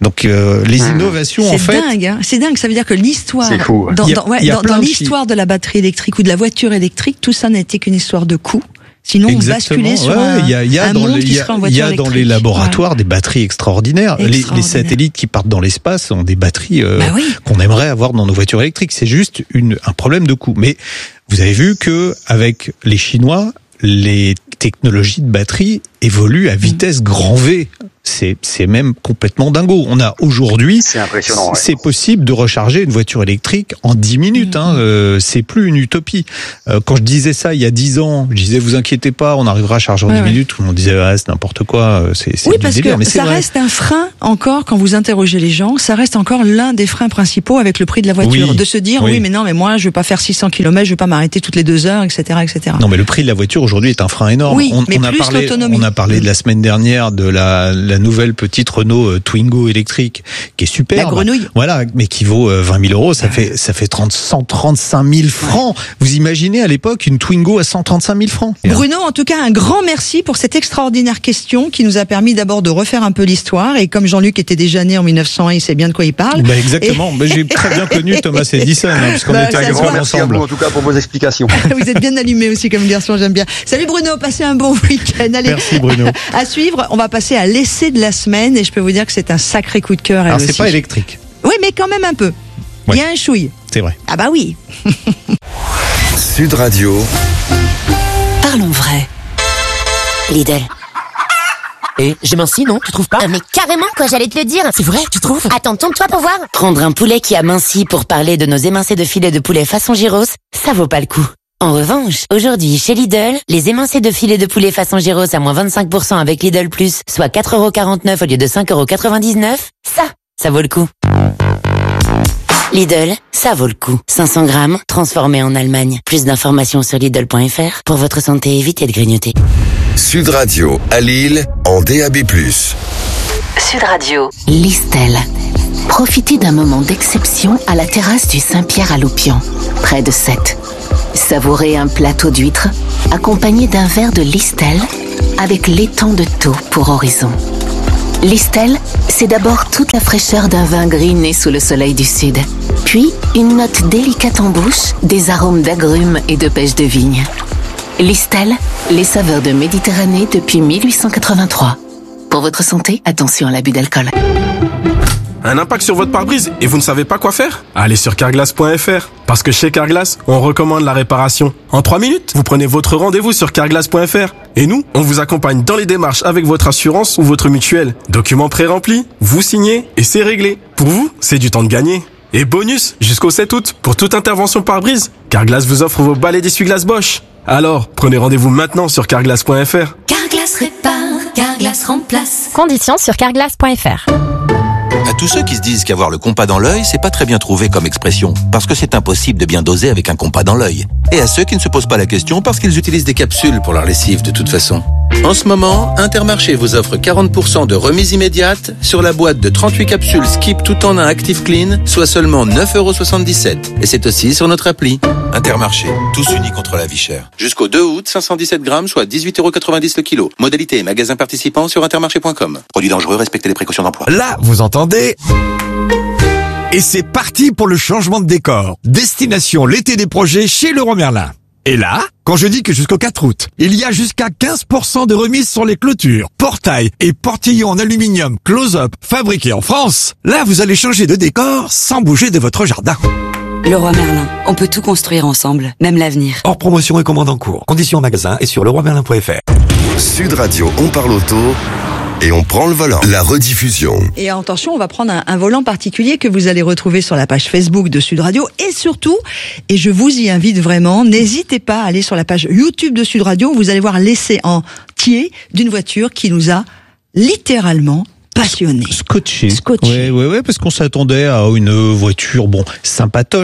Donc euh, les innovations c'est en fait. C'est dingue, hein. C'est dingue. Ça veut dire que l'histoire, C'est fou, ouais. dans, Il y a- dans, ouais, il y a dans, plein dans de l'histoire de la batterie électrique ou de la voiture électrique, tout ça n'était qu'une histoire de coût. Sinon, on basculait sur ouais, un, il y a, il y a un dans monde les, qui il y a- serait en il y voiture a dans les électrique. laboratoires Ouais. des batteries extraordinaires. Les, les Extraordinaire. satellites qui partent dans l'espace ont des batteries euh, Bah oui. qu'on aimerait avoir dans nos voitures électriques. C'est juste une, un problème de coût. Mais vous avez vu que avec les Chinois, les technologies de batterie évoluent à vitesse grand V. C'est, c'est même complètement dingo. On a aujourd'hui, C'est impressionnant, ouais. c'est possible de recharger une voiture électrique en dix minutes. Hein. Euh, c'est plus une utopie. Euh, quand je disais ça il y a dix ans, je disais vous inquiétez pas, on arrivera à charger en Ouais, dix ouais. minutes. Tout le monde disait ah, c'est n'importe quoi, c'est, c'est Oui, du parce délire. que Mais c'est ça vrai. reste un frein encore quand vous interrogez les gens. Ça reste encore l'un des freins principaux avec le prix de la voiture, Oui, de se dire oui. oui. mais non, mais moi je veux pas faire six cents kilomètres, je veux pas m'arrêter toutes les deux heures, et cetera, et cetera. Non, mais le prix de la voiture aujourd'hui est un frein énorme. Oui, on, mais on a plus parlé, l'autonomie. on a parlé de la semaine dernière de la, la nouvelle petite Renault euh, Twingo électrique qui est super. La grenouille. Voilà, mais qui vaut euh, vingt mille euros. Ça fait, ça fait trente, cent trente-cinq mille francs. Vous imaginez à l'époque une Twingo à cent trente-cinq mille francs. Bruno, en tout cas, un grand merci pour cette extraordinaire question qui nous a permis d'abord de refaire un peu l'histoire. Et comme Jean-Luc était déjà né en mille neuf cent un, il sait bien de quoi il parle. Bah exactement. Et... Bah, j'ai très bien connu Thomas Edison, hein, parce qu'on Bah, était à ça se l'école voit. Merci à ensemble. vous en tout cas pour vos explications. Vous êtes bien allumé aussi comme garçon, j'aime bien. Salut Bruno, passez un bon week-end. Allez, Merci Bruno. à suivre, on va passer à l'essai de la semaine et je peux vous dire que c'est un sacré coup de cœur. elle Alors c'est aussi. pas électrique. Oui, mais quand même un peu. Il Ouais. y a un chouille. C'est vrai. Ah bah oui. Sud Radio. Parlons vrai. Lidl. Et j'ai minci, non? Tu trouves pas? Ah mais carrément quoi, j'allais te le dire. C'est vrai, tu trouves? Attends, tourne-toi pour voir. Prendre un poulet qui a minci pour parler de nos émincés de filet de poulet façon gyros, ça vaut pas le coup. En revanche, aujourd'hui, chez Lidl, les émincés de filet de poulet façon gyros à moins vingt-cinq pour cent avec Lidl Plus, soit quatre euros quarante-neuf au lieu de cinq euros quatre-vingt-dix-neuf, ça, ça vaut le coup. Lidl, ça vaut le coup. cinq cents grammes, transformés en Allemagne. Plus d'informations sur Lidl point F R. Pour votre santé, évitez de grignoter. Sud Radio à Lille en D A B plus. Sud Radio. Listel. Profitez d'un moment d'exception à la terrasse du Saint-Pierre à Loupian, près de Sète. Savourez un plateau d'huîtres accompagné d'un verre de Listel avec l'étang de Thau pour horizon. Listel, c'est d'abord toute la fraîcheur d'un vin gris né sous le soleil du sud. Puis, une note délicate en bouche, des arômes d'agrumes et de pêche de vigne. Listel, les saveurs de Méditerranée depuis mille huit cent quatre-vingt-trois. Pour votre santé, attention à l'abus d'alcool. Un impact sur votre pare-brise et vous ne savez pas quoi faire? Allez sur carglass point F R. Parce que chez Carglass, on recommande la réparation. En trois minutes, vous prenez votre rendez-vous sur carglass point F R. Et nous, on vous accompagne dans les démarches avec votre assurance ou votre mutuelle. Documents pré-remplis, vous signez et c'est réglé. Pour vous, c'est du temps de gagner. Et bonus, jusqu'au sept août, pour toute intervention pare-brise, Carglass vous offre vos balais d'essuie-glace Bosch. Alors, prenez rendez-vous maintenant sur carglass point F R. Carglass répare, Carglass remplace. Conditions sur carglass point F R. À tous ceux qui se disent qu'avoir le compas dans l'œil, c'est pas très bien trouvé comme expression, parce que c'est impossible de bien doser avec un compas dans l'œil. Et à ceux qui ne se posent pas la question parce qu'ils utilisent des capsules pour leur lessive de toute façon. En ce moment, Intermarché vous offre quarante pour cent de remise immédiate sur la boîte de trente-huit capsules Skip tout en un Active Clean, soit seulement neuf euros soixante-dix-sept. Et c'est aussi sur notre appli. Intermarché, tous unis contre la vie chère. Jusqu'au deux août, cinq cent dix-sept grammes, soit dix-huit euros quatre-vingt-dix le kilo. Modalité et magasin participant sur intermarché point com. Produit dangereux, respectez les précautions d'emploi. Là, vous entendez? Et c'est parti pour le changement de décor. Destination l'été des projets chez Leroy Merlin. Et là, quand je dis que jusqu'au quatre août, il y a jusqu'à quinze pour cent de remise sur les clôtures, portails et portillons en aluminium close-up fabriqués en France, là vous allez changer de décor sans bouger de votre jardin. Leroy Merlin, on peut tout construire ensemble, même l'avenir. Hors promotion et commande en cours. Conditions en magasin et sur leroy merlin point F R. Sud Radio, on parle auto et on prend le volant. La rediffusion. Et attention, on va prendre un, un volant particulier que vous allez retrouver sur la page Facebook de Sud Radio. Et surtout, et je vous y invite vraiment, n'hésitez pas à aller sur la page YouTube de Sud Radio. Vous allez voir l'essai entier d'une voiture qui nous a littéralement passionné. Scotché. Scotché. Ouais, ouais, ouais, parce qu'on s'attendait à une voiture, bon, sympatoche.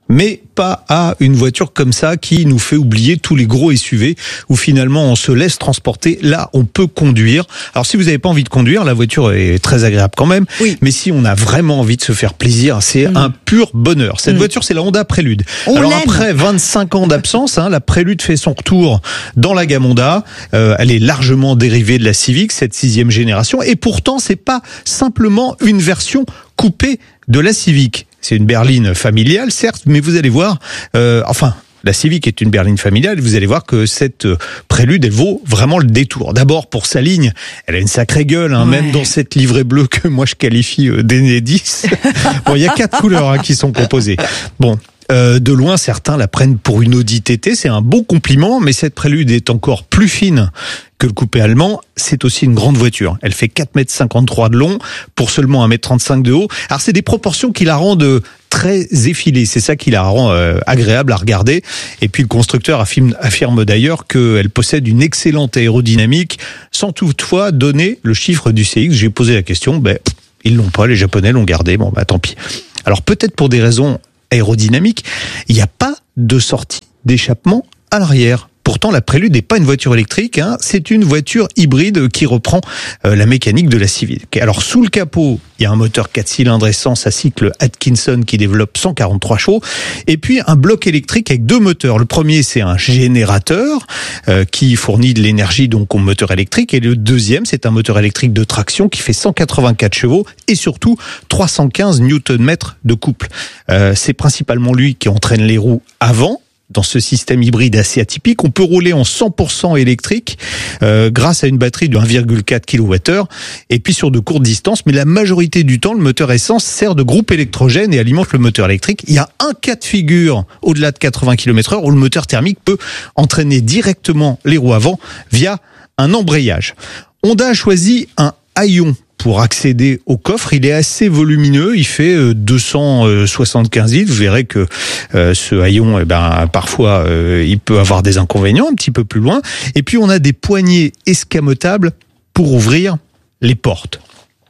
mais pas à une voiture comme ça qui nous fait oublier tous les gros S U V où finalement on se laisse transporter. Là, on peut conduire. Alors si vous n'avez pas envie de conduire, la voiture est très agréable quand même. Oui. Mais si on a vraiment envie de se faire plaisir, c'est mmh. un pur bonheur. Cette mmh. voiture, c'est la Honda Prélude. On Alors l'aime. Après vingt-cinq ans d'absence, hein, la Prélude fait son retour dans la gamme Honda. Euh, elle est largement dérivée de la Civic, cette sixième génération. Et pourtant, c'est pas simplement une version coupée de la Civic. C'est une berline familiale, certes, mais vous allez voir, euh, enfin, la Civic est une berline familiale, vous allez voir que cette Prélude, elle vaut vraiment le détour. D'abord, pour sa ligne, elle a une sacrée gueule, hein, ouais. même dans cette livrée bleue que moi je qualifie euh, d'Enedis. Bon, il y a quatre couleurs hein, qui sont proposées. Bon. Euh, de loin, certains la prennent pour une Audi T T, c'est un beau compliment, mais cette Prélude est encore plus fine que le coupé allemand. C'est aussi une grande voiture. Elle fait quatre mètres cinquante-trois de long pour seulement un mètre trente-cinq de haut. Alors c'est des proportions qui la rendent très effilée. C'est ça qui la rend euh, agréable à regarder. Et puis le constructeur affirme, affirme d'ailleurs qu'elle possède une excellente aérodynamique, sans toutefois donner le chiffre du C X. J'ai posé la question, ben ils l'ont pas, les Japonais l'ont gardé. Bon bah tant pis. Alors peut-être pour des raisons aérodynamique, il n'y a pas de sortie d'échappement à l'arrière. Pourtant, la Prélude n'est pas une voiture électrique, hein, c'est une voiture hybride qui reprend euh, la mécanique de la Civic. Alors, sous le capot, il y a un moteur quatre cylindres essence à cycle Atkinson qui développe cent quarante-trois chevaux, et puis un bloc électrique avec deux moteurs. Le premier, c'est un générateur euh, qui fournit de l'énergie donc au moteur électrique, et le deuxième, c'est un moteur électrique de traction qui fait cent quatre-vingt-quatre chevaux et surtout trois cent quinze newton-mètres de couple. Euh, c'est principalement lui qui entraîne les roues avant. Dans ce système hybride assez atypique, on peut rouler en cent pour cent électrique euh, grâce à une batterie de un virgule quatre kilowattheures et puis sur de courtes distances, mais la majorité du temps, le moteur essence sert de groupe électrogène et alimente le moteur électrique. Il y a un cas de figure au-delà de quatre-vingts kilomètres heure où le moteur thermique peut entraîner directement les roues avant via un embrayage. Honda a choisi un haillon pour accéder au coffre. Il est assez volumineux, il fait deux cent soixante-quinze litres. Vous verrez que euh, ce haillon, eh ben, parfois, euh, il peut avoir des inconvénients un petit peu plus loin. Et puis, on a des poignées escamotables pour ouvrir les portes.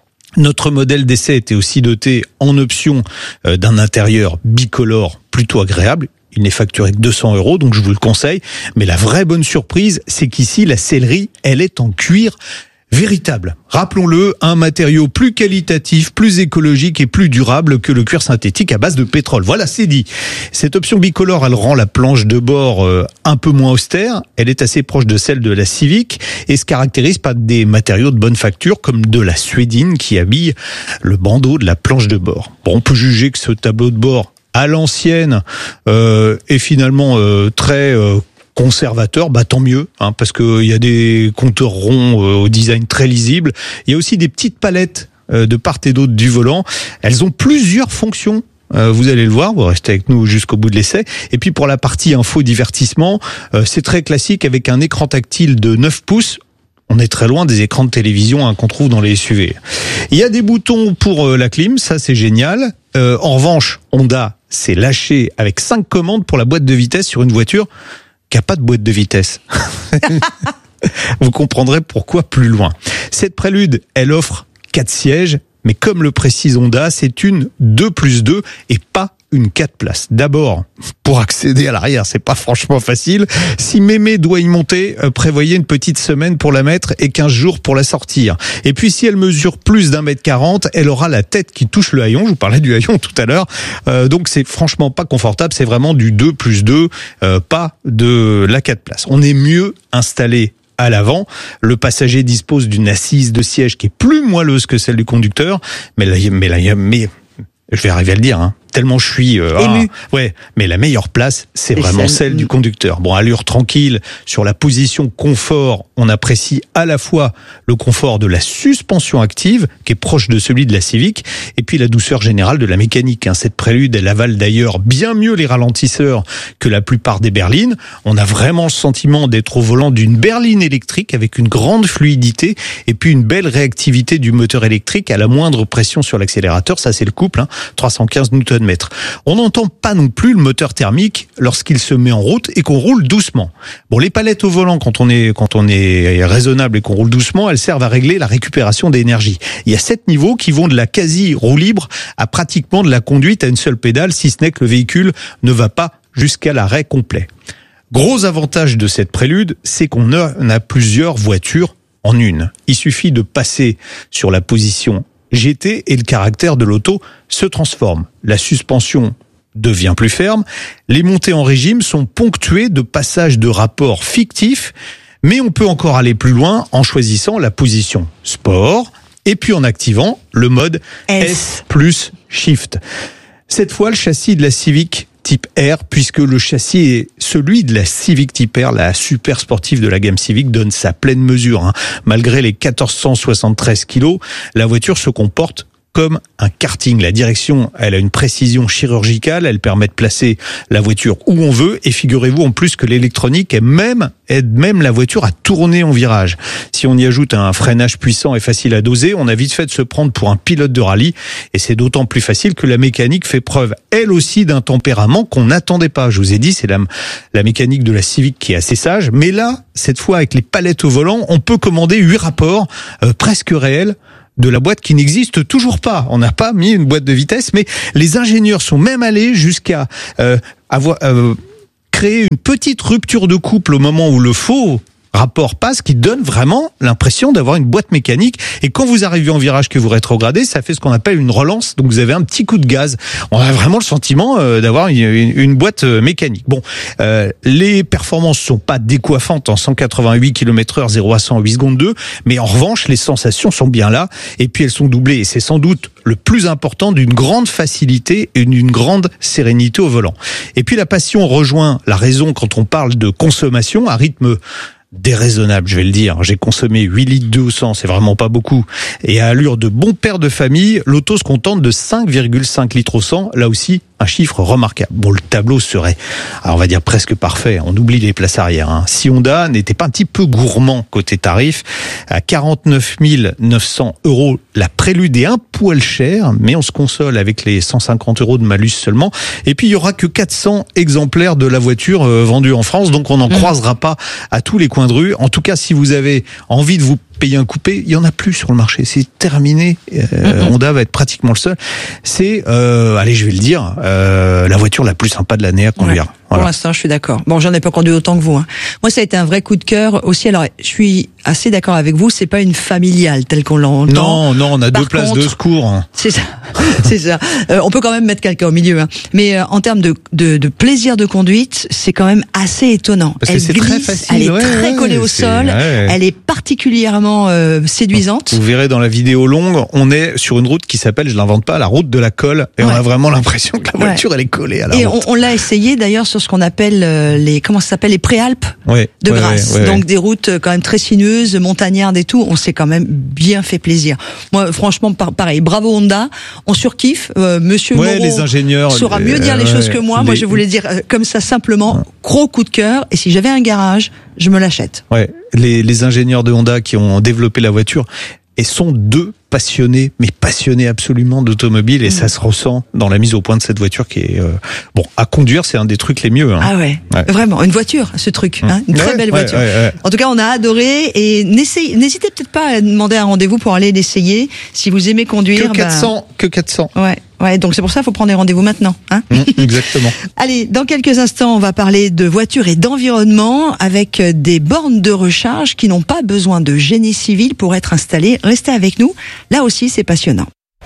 Notre modèle d'essai était aussi doté en option euh, d'un intérieur bicolore plutôt agréable. Il n'est facturé que deux cents euros, donc je vous le conseille. Mais la vraie bonne surprise, c'est qu'ici, la sellerie, elle est en cuir véritable. Rappelons-le, un matériau plus qualitatif, plus écologique et plus durable que le cuir synthétique à base de pétrole. Voilà, c'est dit. Cette option bicolore, elle rend la planche de bord euh, un peu moins austère. Elle est assez proche de celle de la Civic et se caractérise par des matériaux de bonne facture comme de la suédine qui habille le bandeau de la planche de bord. Bon, on peut juger que ce tableau de bord à l'ancienne euh, est finalement euh, très euh, conservateur, bah tant mieux, hein, parce que il y a des compteurs ronds euh, au design très lisible. Il y a aussi des petites palettes euh, de part et d'autre du volant. Elles ont plusieurs fonctions. Euh, vous allez le voir, vous restez avec nous jusqu'au bout de l'essai. Et puis pour la partie info divertissement, euh, c'est très classique avec un écran tactile de neuf pouces. On est très loin des écrans de télévision hein, qu'on trouve dans les S U V. Il y a des boutons pour euh, la clim, ça c'est génial. Euh, en revanche, Honda s'est lâché avec cinq commandes pour la boîte de vitesse sur une voiture qui n'a pas de boîte de vitesse. Vous comprendrez pourquoi plus loin. Cette Prélude, elle offre quatre sièges, mais comme le précise Honda, c'est une deux plus deux et pas une quatre places. D'abord, pour accéder à l'arrière, c'est pas franchement facile. Si mémé doit y monter, euh, prévoyez une petite semaine pour la mettre et quinze jours pour la sortir. Et puis si elle mesure plus d'un mètre quarante, elle aura la tête qui touche le haillon. Je vous parlais du haillon tout à l'heure. Euh, donc c'est franchement pas confortable. C'est vraiment du deux plus deux, euh, pas de la quatre places. On est mieux installé à l'avant. Le passager dispose d'une assise de siège qui est plus moelleuse que celle du conducteur. Mais là, mais là, mais je vais arriver à le dire, hein. Tellement je suis euh, ému. Ah, ouais, mais la meilleure place, c'est et vraiment celle, celle du conducteur. Bon, allure tranquille, sur la position confort, on apprécie à la fois le confort de la suspension active, qui est proche de celui de la Civic, et puis la douceur générale de la mécanique. Hein. Cette Prélude, elle avale d'ailleurs bien mieux les ralentisseurs que la plupart des berlines. On a vraiment le sentiment d'être au volant d'une berline électrique avec une grande fluidité et puis une belle réactivité du moteur électrique à la moindre pression sur l'accélérateur. Ça, c'est le couple, hein, trois cent quinze newton-mètres. l'admettre. On n'entend pas non plus le moteur thermique lorsqu'il se met en route et qu'on roule doucement. Bon, les palettes au volant, quand on est, quand on est raisonnable et qu'on roule doucement, elles servent à régler la récupération d'énergie. Il y a sept niveaux qui vont de la quasi roue libre à pratiquement de la conduite à une seule pédale, si ce n'est que le véhicule ne va pas jusqu'à l'arrêt complet. Gros avantage de cette Prélude, c'est qu'on a, on a plusieurs voitures en une. Il suffit de passer sur la position G T et le caractère de l'auto se transforme. La suspension devient plus ferme. Les montées en régime sont ponctuées de passages de rapports fictifs, mais on peut encore aller plus loin en choisissant la position Sport et puis en activant le mode S, S plus Shift. Cette fois, le châssis de la Civic Type R, puisque le châssis est celui de la Civic Type R, la super sportive de la gamme Civic, donne sa pleine mesure. Hein. Malgré les mille quatre cent soixante-treize kilos, la voiture se comporte comme un karting. La direction, elle a une précision chirurgicale, elle permet de placer la voiture où on veut, et figurez-vous en plus que l'électronique aide même, aide même la voiture à tourner en virage. Si on y ajoute un freinage puissant et facile à doser, on a vite fait de se prendre pour un pilote de rallye, et c'est d'autant plus facile que la mécanique fait preuve, elle aussi, d'un tempérament qu'on n'attendait pas. Je vous ai dit, c'est la, la mécanique de la Civic qui est assez sage, mais là, cette fois avec les palettes au volant, on peut commander huit rapports euh, presque réels de la boîte qui n'existe toujours pas. On n'a pas mis une boîte de vitesse, mais les ingénieurs sont même allés jusqu'à euh, avoir euh, créé une petite rupture de couple au moment où le faux rapport passe, qui donne vraiment l'impression d'avoir une boîte mécanique. Et quand vous arrivez en virage, que vous rétrogradez, ça fait ce qu'on appelle une relance. Donc vous avez un petit coup de gaz. On a vraiment le sentiment euh, d'avoir une, une boîte mécanique. Bon, euh, les performances sont pas décoiffantes en cent quatre-vingt-huit kilomètres heure, zéro à cent en huit secondes deux, mais en revanche, les sensations sont bien là. Et puis elles sont doublées. Et c'est sans doute le plus important, d'une grande facilité et d'une grande sérénité au volant. Et puis la passion rejoint la raison quand on parle de consommation à rythme déraisonnable, je vais le dire. J'ai consommé huit litres d'eau au cent, c'est vraiment pas beaucoup. Et à allure de bon père de famille, l'auto se contente de cinq virgule cinq litres au cent. Là aussi, un chiffre remarquable. Bon, le tableau serait, alors on va dire presque parfait. On oublie les places arrière. Hein. Si Honda n'était pas un petit peu gourmand côté tarif, à quarante-neuf mille neuf cents euros, la Prélude est un poil cher, mais on se console avec les cent cinquante euros de malus seulement. Et puis, il y aura que quatre cents exemplaires de la voiture euh, vendue en France, donc on n'en mmh. croisera pas à tous les coins de rue. En tout cas, si vous avez envie de vous payer un coupé, il y en a plus sur le marché, c'est terminé. Euh, mm-hmm. Honda va être pratiquement le seul. C'est, euh, allez, je vais le dire, euh, la voiture la plus sympa de l'année à conduire. Ouais. Voilà. Pour l'instant, je suis d'accord. Bon, j'en ai pas conduit autant que vous. Hein. Moi, ça a été un vrai coup de cœur aussi. Alors, je suis assez d'accord avec vous. C'est pas une familiale telle qu'on l'entend. Non, non, on a Par deux places contre, de secours. C'est ça, c'est ça. Euh, on peut quand même mettre quelqu'un au milieu. Hein. Mais euh, en termes de, de, de plaisir de conduite, c'est quand même assez étonnant. Parce elle que c'est glisse, très facile. elle est ouais, très ouais, collée au sol. Ouais. Elle est particulièrement euh, séduisante. Vous verrez dans la vidéo longue, on est sur une route qui s'appelle, je l'invente pas, la route de la colle, et ouais. on a vraiment l'impression que la voiture ouais. elle est collée à la et route. Et on, on l'a essayé d'ailleurs sur ce qu'on appelle euh, les comment ça s'appelle les préalpes ouais, de ouais, Grasse, ouais, ouais, donc ouais. des routes quand même très sinueuses, montagnardes et tout. On s'est quand même bien fait plaisir. Moi, franchement, pareil, bravo Honda, on surkiffe. Euh, Monsieur ouais, Moreau les ingénieurs saura mieux euh, dire les ouais, choses que moi. les... Moi, je voulais dire euh, comme ça simplement, ouais. gros coup de cœur. Et si j'avais un garage, je me l'achète. Ouais, les, les ingénieurs de Honda qui ont développé la voiture et sont deux passionnés, mais passionnés absolument d'automobile, et mmh. ça se ressent dans la mise au point de cette voiture qui est, euh, bon, à conduire, c'est un des trucs les mieux. Hein. Ah ouais, ouais, vraiment, une voiture, ce truc, mmh. hein, une très ouais, belle ouais, voiture. Ouais, ouais. En tout cas, on a adoré, et n'essayez, n'hésitez peut-être pas à demander un rendez-vous pour aller l'essayer. Si vous aimez conduire, que quatre cents, bah... que quatre cents. Ouais. Ouais, donc c'est pour ça qu'il faut prendre des rendez-vous maintenant. Hein mmh, exactement. Allez, dans quelques instants, on va parler de voitures et d'environnement avec des bornes de recharge qui n'ont pas besoin de génie civil pour être installées. Restez avec nous, là aussi c'est passionnant.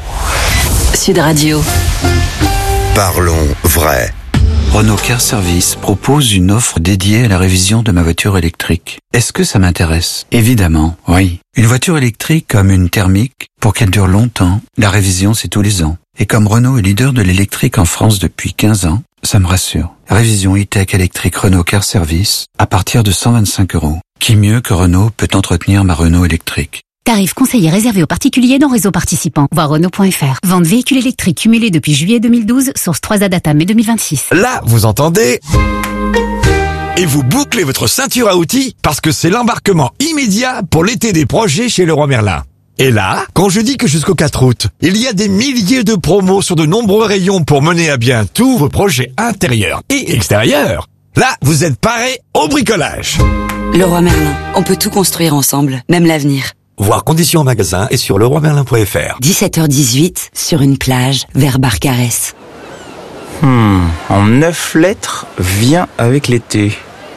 Sud Radio. Parlons vrai. Renault Car Service propose une offre dédiée à la révision de ma voiture électrique. Est-ce que ça m'intéresse? Évidemment, oui. Une voiture électrique comme une thermique, pour qu'elle dure longtemps, la révision c'est tous les ans. Et comme Renault est leader de l'électrique en France depuis quinze ans, ça me rassure. Révision e-tech électrique Renault Car Service à partir de cent vingt-cinq euros. Qui mieux que Renault peut entretenir ma Renault électrique? Tarif conseillé réservé aux particuliers dans réseau participant. Voir Renault point F R. Vente véhicules électriques cumulés depuis juillet deux mille douze, source trois A Data mai deux mille vingt-six. Là, vous entendez? Et vous bouclez votre ceinture à outils parce que c'est l'embarquement immédiat pour l'été des projets chez Leroy Merlin. Et là, quand je dis que jusqu'au quatre août, il y a des milliers de promos sur de nombreux rayons pour mener à bien tous vos projets intérieurs et extérieurs, là, vous êtes parés au bricolage. Leroy Merlin, on peut tout construire ensemble, même l'avenir. Voir conditions en magasin et sur leroy merlin point f r. dix-sept heures dix-huit, sur une plage, vers Barcarès. Hmm, en neuf lettres, vient avec l'été.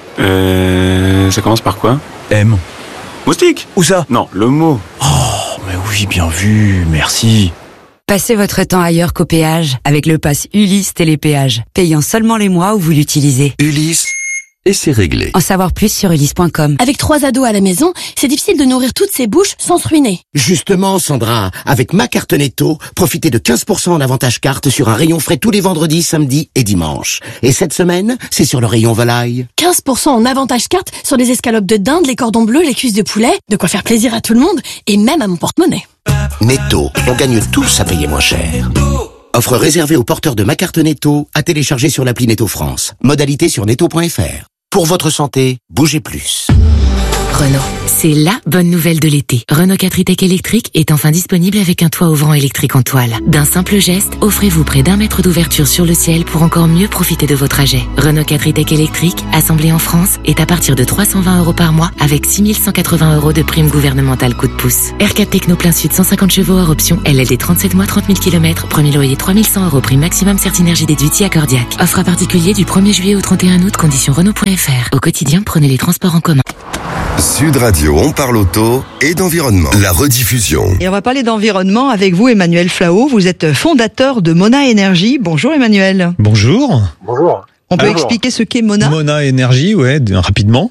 Euh, ça commence par quoi? M. Moustique? Où ça? Non, le mot. Oh, mais oui, bien vu, merci. Passez votre temps ailleurs qu'au péage avec le pass Ulysse Télépéage, payant seulement les mois où vous l'utilisez. Ulysse, et c'est réglé. En savoir plus sur ulysse point com. Avec trois ados à la maison, c'est difficile de nourrir toutes ces bouches sans se ruiner. Justement, Sandra, avec ma carte Netto, profitez de quinze pour cent en avantage carte sur un rayon frais tous les vendredis, samedis et dimanches. Et cette semaine, c'est sur le rayon volaille. quinze pour cent en avantage carte sur les escalopes de dinde, les cordons bleus, les cuisses de poulet, de quoi faire plaisir à tout le monde et même à mon porte-monnaie. Netto, on gagne tous à payer moins cher. Offre réservée aux porteurs de ma carte Netto, à télécharger sur l'appli Netto France. Modalité sur netto point f r. Pour votre santé, bougez plus. Renault. C'est la bonne nouvelle de l'été. Renault quatre e-Tech électrique est enfin disponible avec un toit ouvrant électrique en toile. D'un simple geste, offrez-vous près d'un mètre d'ouverture sur le ciel pour encore mieux profiter de vos trajets. Renault quatre e-Tech électrique, assemblé en France, est à partir de trois cent vingt euros par mois avec six mille cent quatre-vingts euros de prime gouvernementale coup de pouce. R quatre Techno plein sud cent cinquante chevaux hors option, L L D trente-sept mois trente mille kilomètres, premier loyer trois mille cent euros, prime maximum Certinergie déduite I accordiaque. Offre à particulier du premier juillet au trente et un août, conditions Renault point f r. Au quotidien, prenez les transports en commun. Sud Radio, on parle auto et d'environnement. La rediffusion. Et on va parler d'environnement avec vous, Emmanuel Flao. Vous êtes fondateur de Mona Énergie. Bonjour Emmanuel. Bonjour. Bonjour. On peut Bonjour. expliquer ce qu'est Mona? Mona Énergie, ouais, rapidement.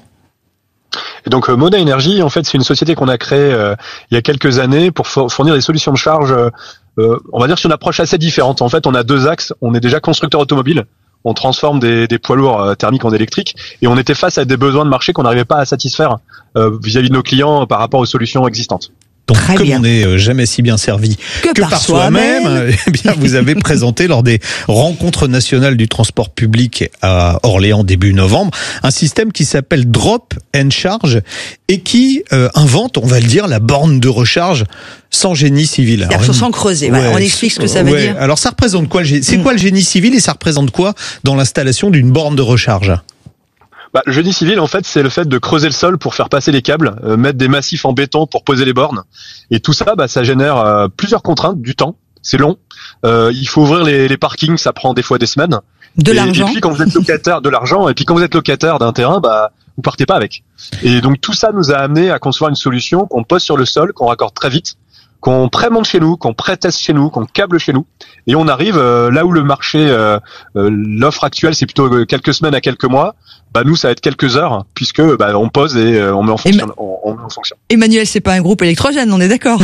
Et donc euh, Mona Énergie, en fait, c'est une société qu'on a créée euh, il y a quelques années pour fournir des solutions de charge, euh, on va dire sur une approche assez différente. En fait, on a deux axes. On est déjà constructeur automobile. On transforme des, des poids lourds euh, thermiques en électriques, et on était face à des besoins de marché qu'on n'arrivait pas à satisfaire euh, vis-à-vis de nos clients par rapport aux solutions existantes. Donc, Très comme bien. on n'est jamais si bien servi Que que, par par, soi-même. soi-même, eh bien, vous avez présenté lors des rencontres nationales du transport public à Orléans début novembre un système qui s'appelle Drop and Charge et qui euh, invente, on va le dire, la borne de recharge sans génie civil. C'est-à-dire Alors, sans creuser. Ouais, on explique ce que ça veut ouais. dire. Alors ça représente quoi? le gé- C'est Mm. quoi le génie civil et ça représente quoi dans l'installation d'une borne de recharge? Bah, le génie civil, en fait, c'est le fait de creuser le sol pour faire passer les câbles, euh, mettre des massifs en béton pour poser les bornes. Et tout ça, bah, ça génère euh, plusieurs contraintes, du temps. C'est long. Euh, il faut ouvrir les, les parkings, ça prend des fois des semaines. De et, l'argent. Et puis quand vous êtes locataire de l'argent, et puis quand vous êtes locataire d'un terrain, bah vous partez pas avec. Et donc tout ça nous a amené à concevoir une solution qu'on pose sur le sol, qu'on raccorde très vite, qu'on prémonte chez nous, qu'on pré-teste chez nous, qu'on câble chez nous, et on arrive euh, là où le marché, euh, euh, l'offre actuelle, c'est plutôt euh, quelques semaines à quelques mois. Bah nous, ça va être quelques heures, puisque bah, on pose et euh, on met en fonction. On, on met en fonction. Emmanuel, c'est pas un groupe électrogène, on est d'accord?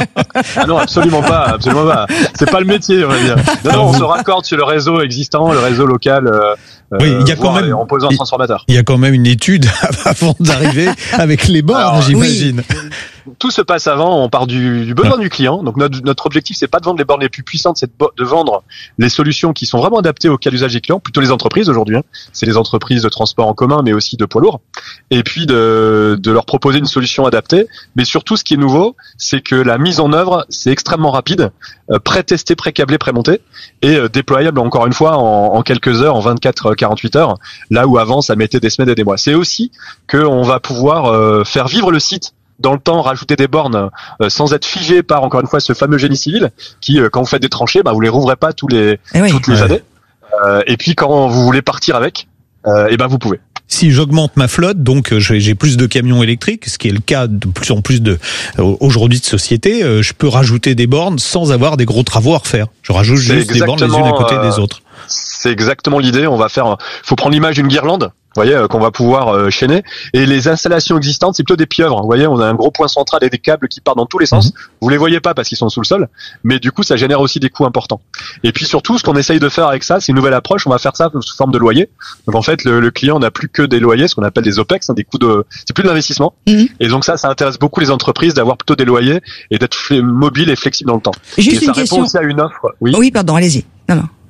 Ah non, absolument pas, absolument pas. C'est pas le métier, on va dire. Non, non, on se raccorde sur le réseau existant, le réseau local. Euh, Oui, il y a quand voire, même- euh, en posant un transformateur. Il y a quand même une étude avant d'arriver avec les bornes, Alors, j'imagine. Tout se passe avant, on part du, du besoin du client. Donc notre, notre objectif, c'est pas de vendre les bornes les plus puissantes, c'est de, bo- de vendre les solutions qui sont vraiment adaptées au cas d'usage des clients, plutôt les entreprises aujourd'hui. Hein. C'est les entreprises de transport en commun, mais aussi de poids lourds. Et puis de, de leur proposer une solution adaptée. Mais surtout, ce qui est nouveau, c'est que la mise en œuvre, c'est extrêmement rapide, euh, pré-testé, pré-câblé, pré-monté, et euh, déployable encore une fois en, en quelques heures, en vingt-quatre à quarante-huit heures, là où avant ça mettait des semaines et des mois. C'est aussi qu'on va pouvoir euh, faire vivre le site dans le temps, rajouter des bornes euh, sans être figé par, encore une fois, ce fameux génie civil qui, euh, quand vous faites des tranchées, bah, vous les rouvrez pas tous les, Eh oui. toutes les Ouais. années. Euh, et puis quand vous voulez partir avec, euh, et ben vous pouvez. Si j'augmente ma flotte, donc euh, j'ai j'ai plus de camions électriques, ce qui est le cas de plus en plus de euh, aujourd'hui de sociétés, euh, je peux rajouter des bornes sans avoir des gros travaux à refaire. Je rajoute C'est juste des bornes les unes à côté exactement, des euh, autres. C'est exactement l'idée. On va faire, faut prendre l'image d'une guirlande, vous voyez, euh, qu'on va pouvoir euh, chaîner. Et les installations existantes, c'est plutôt des pieuvres. Vous voyez, on a un gros point central et des câbles qui partent dans tous les sens. Mhm. Vous les voyez pas parce qu'ils sont sous le sol, mais du coup, ça génère aussi des coûts importants. Et puis surtout, ce qu'on essaye de faire avec ça, c'est une nouvelle approche. On va faire ça sous forme de loyer. Donc en fait, le, le client n'a plus que des loyers, ce qu'on appelle des OPEX, hein, des coûts de, c'est plus de l'investissement. Mhm. Et donc ça, ça intéresse beaucoup les entreprises d'avoir plutôt des loyers et d'être fl- mobile et flexible dans le temps. Juste et ça une répond question. aussi à une offre. Oui. Oui, pardon, allez-y. Non, non.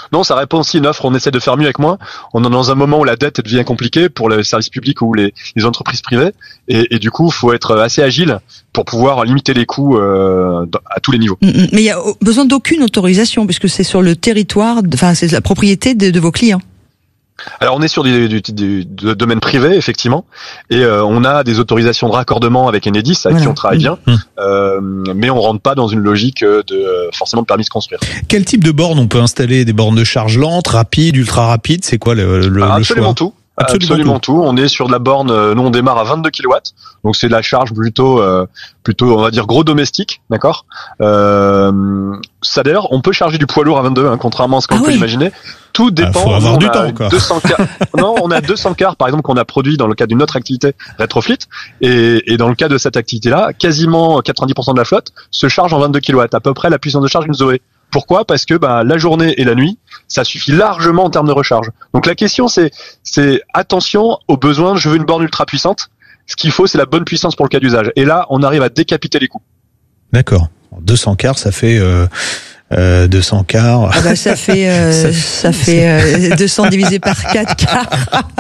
Non, ça répond aussi à une offre. On essaie de faire mieux avec moins. On est dans un moment où la dette devient compliquée pour les services publics ou les, les entreprises privées, et, et du coup, il faut être assez agile pour pouvoir limiter les coûts euh, à tous les niveaux. Mais il y a besoin d'aucune autorisation puisque c'est sur le territoire, enfin c'est la propriété de, de vos clients. Alors on est sur du, du, du, du domaine privé effectivement, et euh, on a des autorisations de raccordement avec Enedis avec voilà. qui on travaille bien, mmh. euh, mais on rentre pas dans une logique de forcément de permis de construire. Quel type de bornes on peut installer? Des bornes de charge lente, rapide, ultra rapide? C'est quoi le, le, ah, le absolument choix? tout. Absolument, absolument tout. tout. On est sur de la borne. Nous, on démarre à vingt-deux kilowatts, donc c'est de la charge plutôt, euh, plutôt, on va dire gros domestique, d'accord. Euh, ça d'ailleurs, on peut charger du poids lourd à vingt-deux, hein, contrairement à ce qu'on ah peut oui. imaginer. Tout dépend. Ah, faut avoir du temps, quoi. deux cents cars. Non, on a deux cents cars, par exemple, qu'on a produit dans le cadre d'une autre activité, Retroflit, et, et dans le cas de cette activité-là, quasiment quatre-vingt-dix pour cent de la flotte se charge en vingt-deux kilowatts, à peu près la puissance de charge d'une Zoé. Pourquoi? Parce que bah, la journée et la nuit, ça suffit largement en termes de recharge. Donc la question, c'est, c'est attention aux besoins. Je veux une borne ultra puissante. Ce qu'il faut, c'est la bonne puissance pour le cas d'usage. Et là, on arrive à décapiter les coûts. D'accord. deux cents cars, ça fait euh, euh, deux cents cars. Ah bah ça fait euh, ça, ça fait euh, deux cents divisé par quatre cars.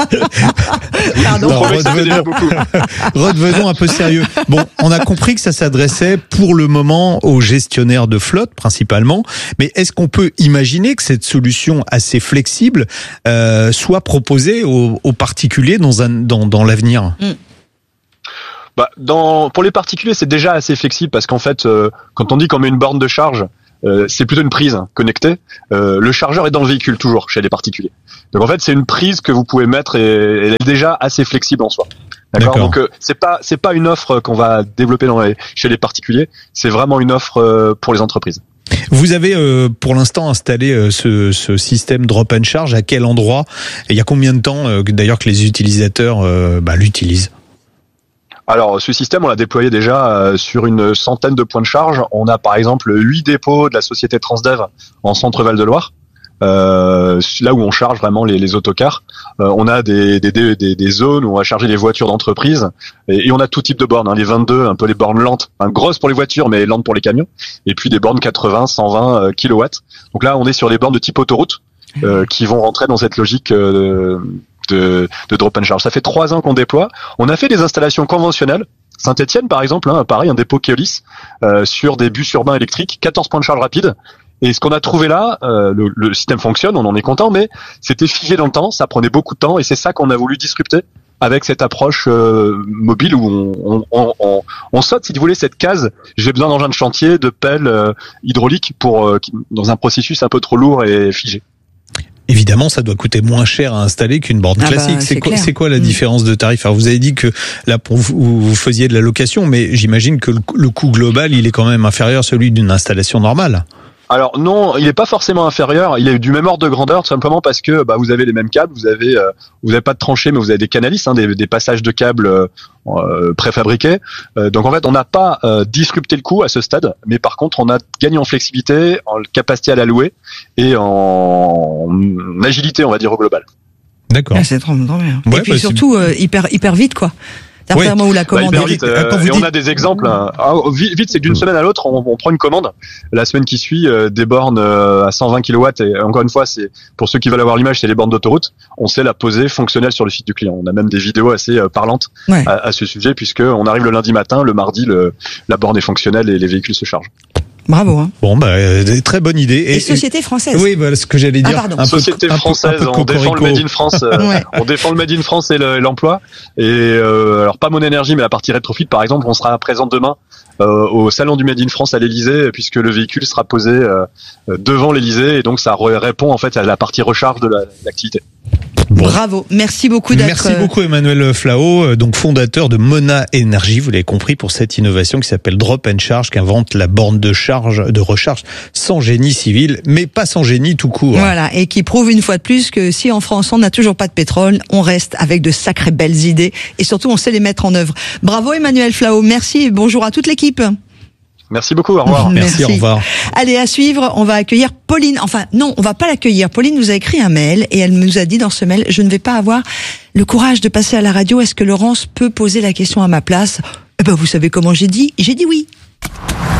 Pardon. Non, redevenons, redevenons un peu sérieux. Bon, on a compris que ça s'adressait pour le moment aux gestionnaires de flotte principalement, mais est-ce qu'on peut imaginer que cette solution assez flexible euh, soit proposée aux, aux particuliers dans un dans dans l'avenir? Mm. Bah, dans, pour les particuliers, c'est déjà assez flexible parce qu'en fait, euh, quand on dit qu'on met une borne de charge, euh, c'est plutôt une prise connectée. Euh, le chargeur est dans le véhicule toujours chez les particuliers. Donc en fait, c'est une prise que vous pouvez mettre et elle est déjà assez flexible en soi. D'accord. D'accord. Donc euh, c'est pas c'est pas une offre qu'on va développer dans les, chez les particuliers. C'est vraiment une offre euh, pour les entreprises. Vous avez euh, pour l'instant installé euh, ce, ce système drop and charge à quel endroit? Et il y a combien de temps euh, d'ailleurs que les utilisateurs euh, bah, l'utilisent? Alors, ce système, on l'a déployé déjà euh, sur une centaine de points de charge. On a par exemple huit dépôts de la société Transdev en centre Val-de-Loire, euh, là où on charge vraiment les, les autocars. Euh, on a des, des, des, des zones où on va charger les voitures d'entreprise, et, et on a tout type de bornes, hein, les vingt-deux, un peu les bornes lentes, hein, grosses pour les voitures mais lentes pour les camions, et puis des bornes quatre-vingts, cent vingt euh, kilowatts. Donc là, on est sur les bornes de type autoroute euh, qui vont rentrer dans cette logique euh, De, de drop and charge. Ça fait trois ans qu'on déploie. On a fait des installations conventionnelles. Saint-Etienne, par exemple, hein, pareil, un dépôt Keolis euh, sur des bus urbains électriques, quatorze points de charge rapides. Et ce qu'on a trouvé là, euh, le, le système fonctionne, on en est content, mais c'était figé dans le temps, ça prenait beaucoup de temps, et c'est ça qu'on a voulu disrupter avec cette approche euh, mobile où on, on, on, on saute, si vous voulez, cette case. J'ai besoin d'engins de chantier, de pelles euh, hydrauliques pour euh, dans un processus un peu trop lourd et figé. Évidemment, ça doit coûter moins cher à installer qu'une borne ah classique. Bah, c'est, c'est, quoi, c'est quoi la mmh. différence de tarif? Alors, vous avez dit que là, pour vous, vous faisiez de la location, mais j'imagine que le, le coût global, il est quand même inférieur à celui d'une installation normale. Alors non, il n'est pas forcément inférieur. Il est du même ordre de grandeur, tout simplement parce que bah, vous avez les mêmes câbles, vous avez euh, vous n'avez pas de tranchées, mais vous avez des canalis, hein, des, des passages de câbles euh, préfabriqués. Euh, donc en fait, on n'a pas euh, disrupté le coût à ce stade, mais par contre, on a gagné en flexibilité, en capacité à la louer et en agilité, on va dire au global. D'accord. Ah, c'est trop, trop bien. Ouais, et puis bah, surtout euh, hyper hyper vite, quoi. Oui. Où la commande bah, vite, euh, et dites... on a des exemples. Hein. Ah, vite, vite, c'est que d'une semaine à l'autre, on, on prend une commande. La semaine qui suit, euh, des bornes euh, à cent vingt kilowatts. Et encore une fois, c'est pour ceux qui veulent avoir l'image, c'est les bornes d'autoroute. On sait la poser fonctionnelle sur le site du client. On a même des vidéos assez euh, parlantes ouais. à, à ce sujet, puisque on arrive le lundi matin, le mardi, le, la borne est fonctionnelle et les véhicules se chargent. Bravo. Hein. Bon, bah, euh, très bonne idée. Et, et société française. Oui, voilà ce que j'allais dire. Ah, pardon. Un société peu, française, un peu, un peu on défend le Made in France. Euh, ouais. On défend le Made in France et, le, et l'emploi. Et euh, alors pas Mon Énergie, mais la partie Retroflit, par exemple, on sera présent demain euh, au salon du Made in France à l'Elysée, puisque le véhicule sera posé euh, devant l'Elysée, et donc ça répond en fait à la partie recharge de la, l'activité. Bon. Bravo, merci beaucoup d'être... Merci beaucoup Emmanuel Flao, donc fondateur de Mona Énergie, vous l'avez compris, pour cette innovation qui s'appelle Drop and Charge, qui invente la borne de charge, de recharge sans génie civil, mais pas sans génie tout court. Voilà, et qui prouve une fois de plus que si en France on n'a toujours pas de pétrole, on reste avec de sacrées belles idées, et surtout on sait les mettre en œuvre. Bravo Emmanuel Flao, merci et bonjour à toute l'équipe. Merci beaucoup, au revoir. Merci, Merci, au revoir. Allez, à suivre, on va accueillir Pauline. Enfin, non, on va pas l'accueillir. Pauline nous a écrit un mail et elle nous a dit dans ce mail, je ne vais pas avoir le courage de passer à la radio. Est-ce que Laurence peut poser la question à ma place? Eh ben, vous savez comment j'ai dit? J'ai dit oui.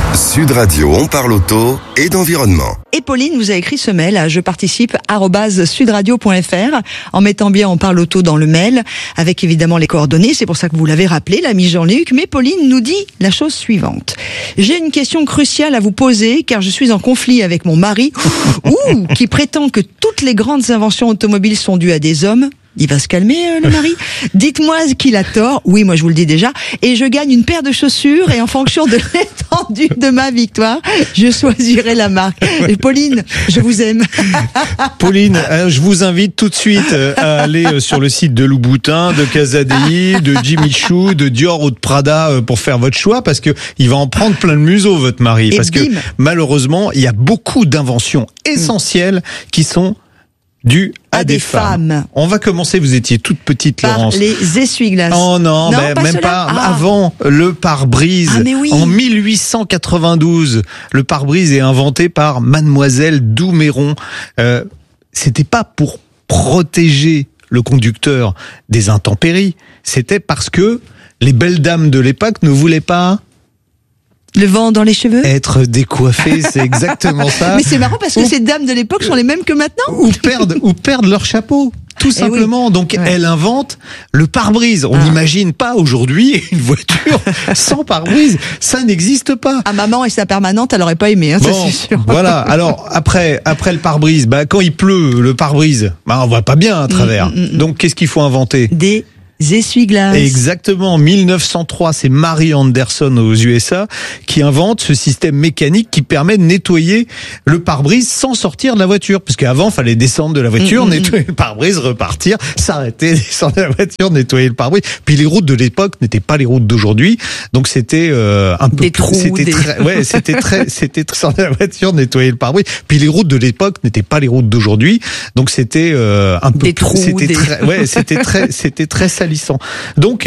Sud Radio, on parle auto et d'environnement. Et Pauline vous a écrit ce mail à je participe arobase sudradio point fr en mettant bien on parle auto dans le mail avec évidemment les coordonnées. C'est pour ça que vous l'avez rappelé, l'ami Jean-Luc. Mais Pauline nous dit la chose suivante. J'ai une question cruciale à vous poser car je suis en conflit avec mon mari ou qui prétend que toutes les grandes inventions automobiles sont dues à des hommes. Il va se calmer, euh, le mari. Dites-moi qu'il a tort. Oui, moi je vous le dis déjà. Et je gagne une paire de chaussures et en fonction de l'étendue de ma victoire, je choisirai la marque. Et Pauline, je vous aime. Pauline, euh, je vous invite tout de suite euh, à aller euh, sur le site de Louboutin, de Casadei, de Jimmy Choo, de Dior ou de Prada euh, pour faire votre choix parce que il va en prendre plein le museau, votre mari. Et parce bim. que malheureusement, il y a beaucoup d'inventions essentielles qui sont dues à, À des, des femmes. femmes. On va commencer, vous étiez toute petite, Par Laurence. les essuie-glaces. Oh non, Non, ben, pas même ceux-là. pas. Ah. Avant, le pare-brise. Ah, mais oui. En mille huit cent quatre-vingt-douze, le pare-brise est inventé par Mademoiselle Douméron. Euh, c'était pas pour protéger le conducteur des intempéries. C'était parce que les belles dames de l'époque ne voulaient pas Le vent dans les cheveux. être décoiffées. C'est exactement ça. Mais c'est marrant parce que Ou- ces dames de l'époque sont les mêmes que maintenant. ou perdent ou perdent leur chapeau tout Eh simplement. Donc Ouais. elle invente le pare-brise. On Ah. n'imagine pas aujourd'hui une voiture sans pare-brise, ça n'existe pas. À maman et sa permanente, elle aurait pas aimé, hein, ça Bon, c'est sûr. voilà. Alors après, après le pare-brise, bah quand il pleut, le pare-brise, bah on voit pas bien à travers. Mm, mm, mm. Donc qu'est-ce qu'il faut inventer? Des essuie-glaces. Exactement, mille neuf cent trois, c'est Mary Anderson aux U S A qui invente ce système mécanique qui permet de nettoyer le pare-brise sans sortir de la voiture. Parce qu'avant, fallait descendre de la voiture, Mm, mm, nettoyer le pare-brise, repartir, s'arrêter, descendre de la voiture, nettoyer le pare-brise. Puis les routes de l'époque n'étaient pas les routes d'aujourd'hui, donc c'était euh, un peu Des plus- trous, c'était des- très, ouais, c'était très, c'était très sortir de la voiture, nettoyer le pare-brise. Puis les routes de l'époque n'étaient pas les routes d'aujourd'hui, donc c'était euh, un peu Des plus- trous, c'était des- très, ouais, c'était très, c'était très salissant. Donc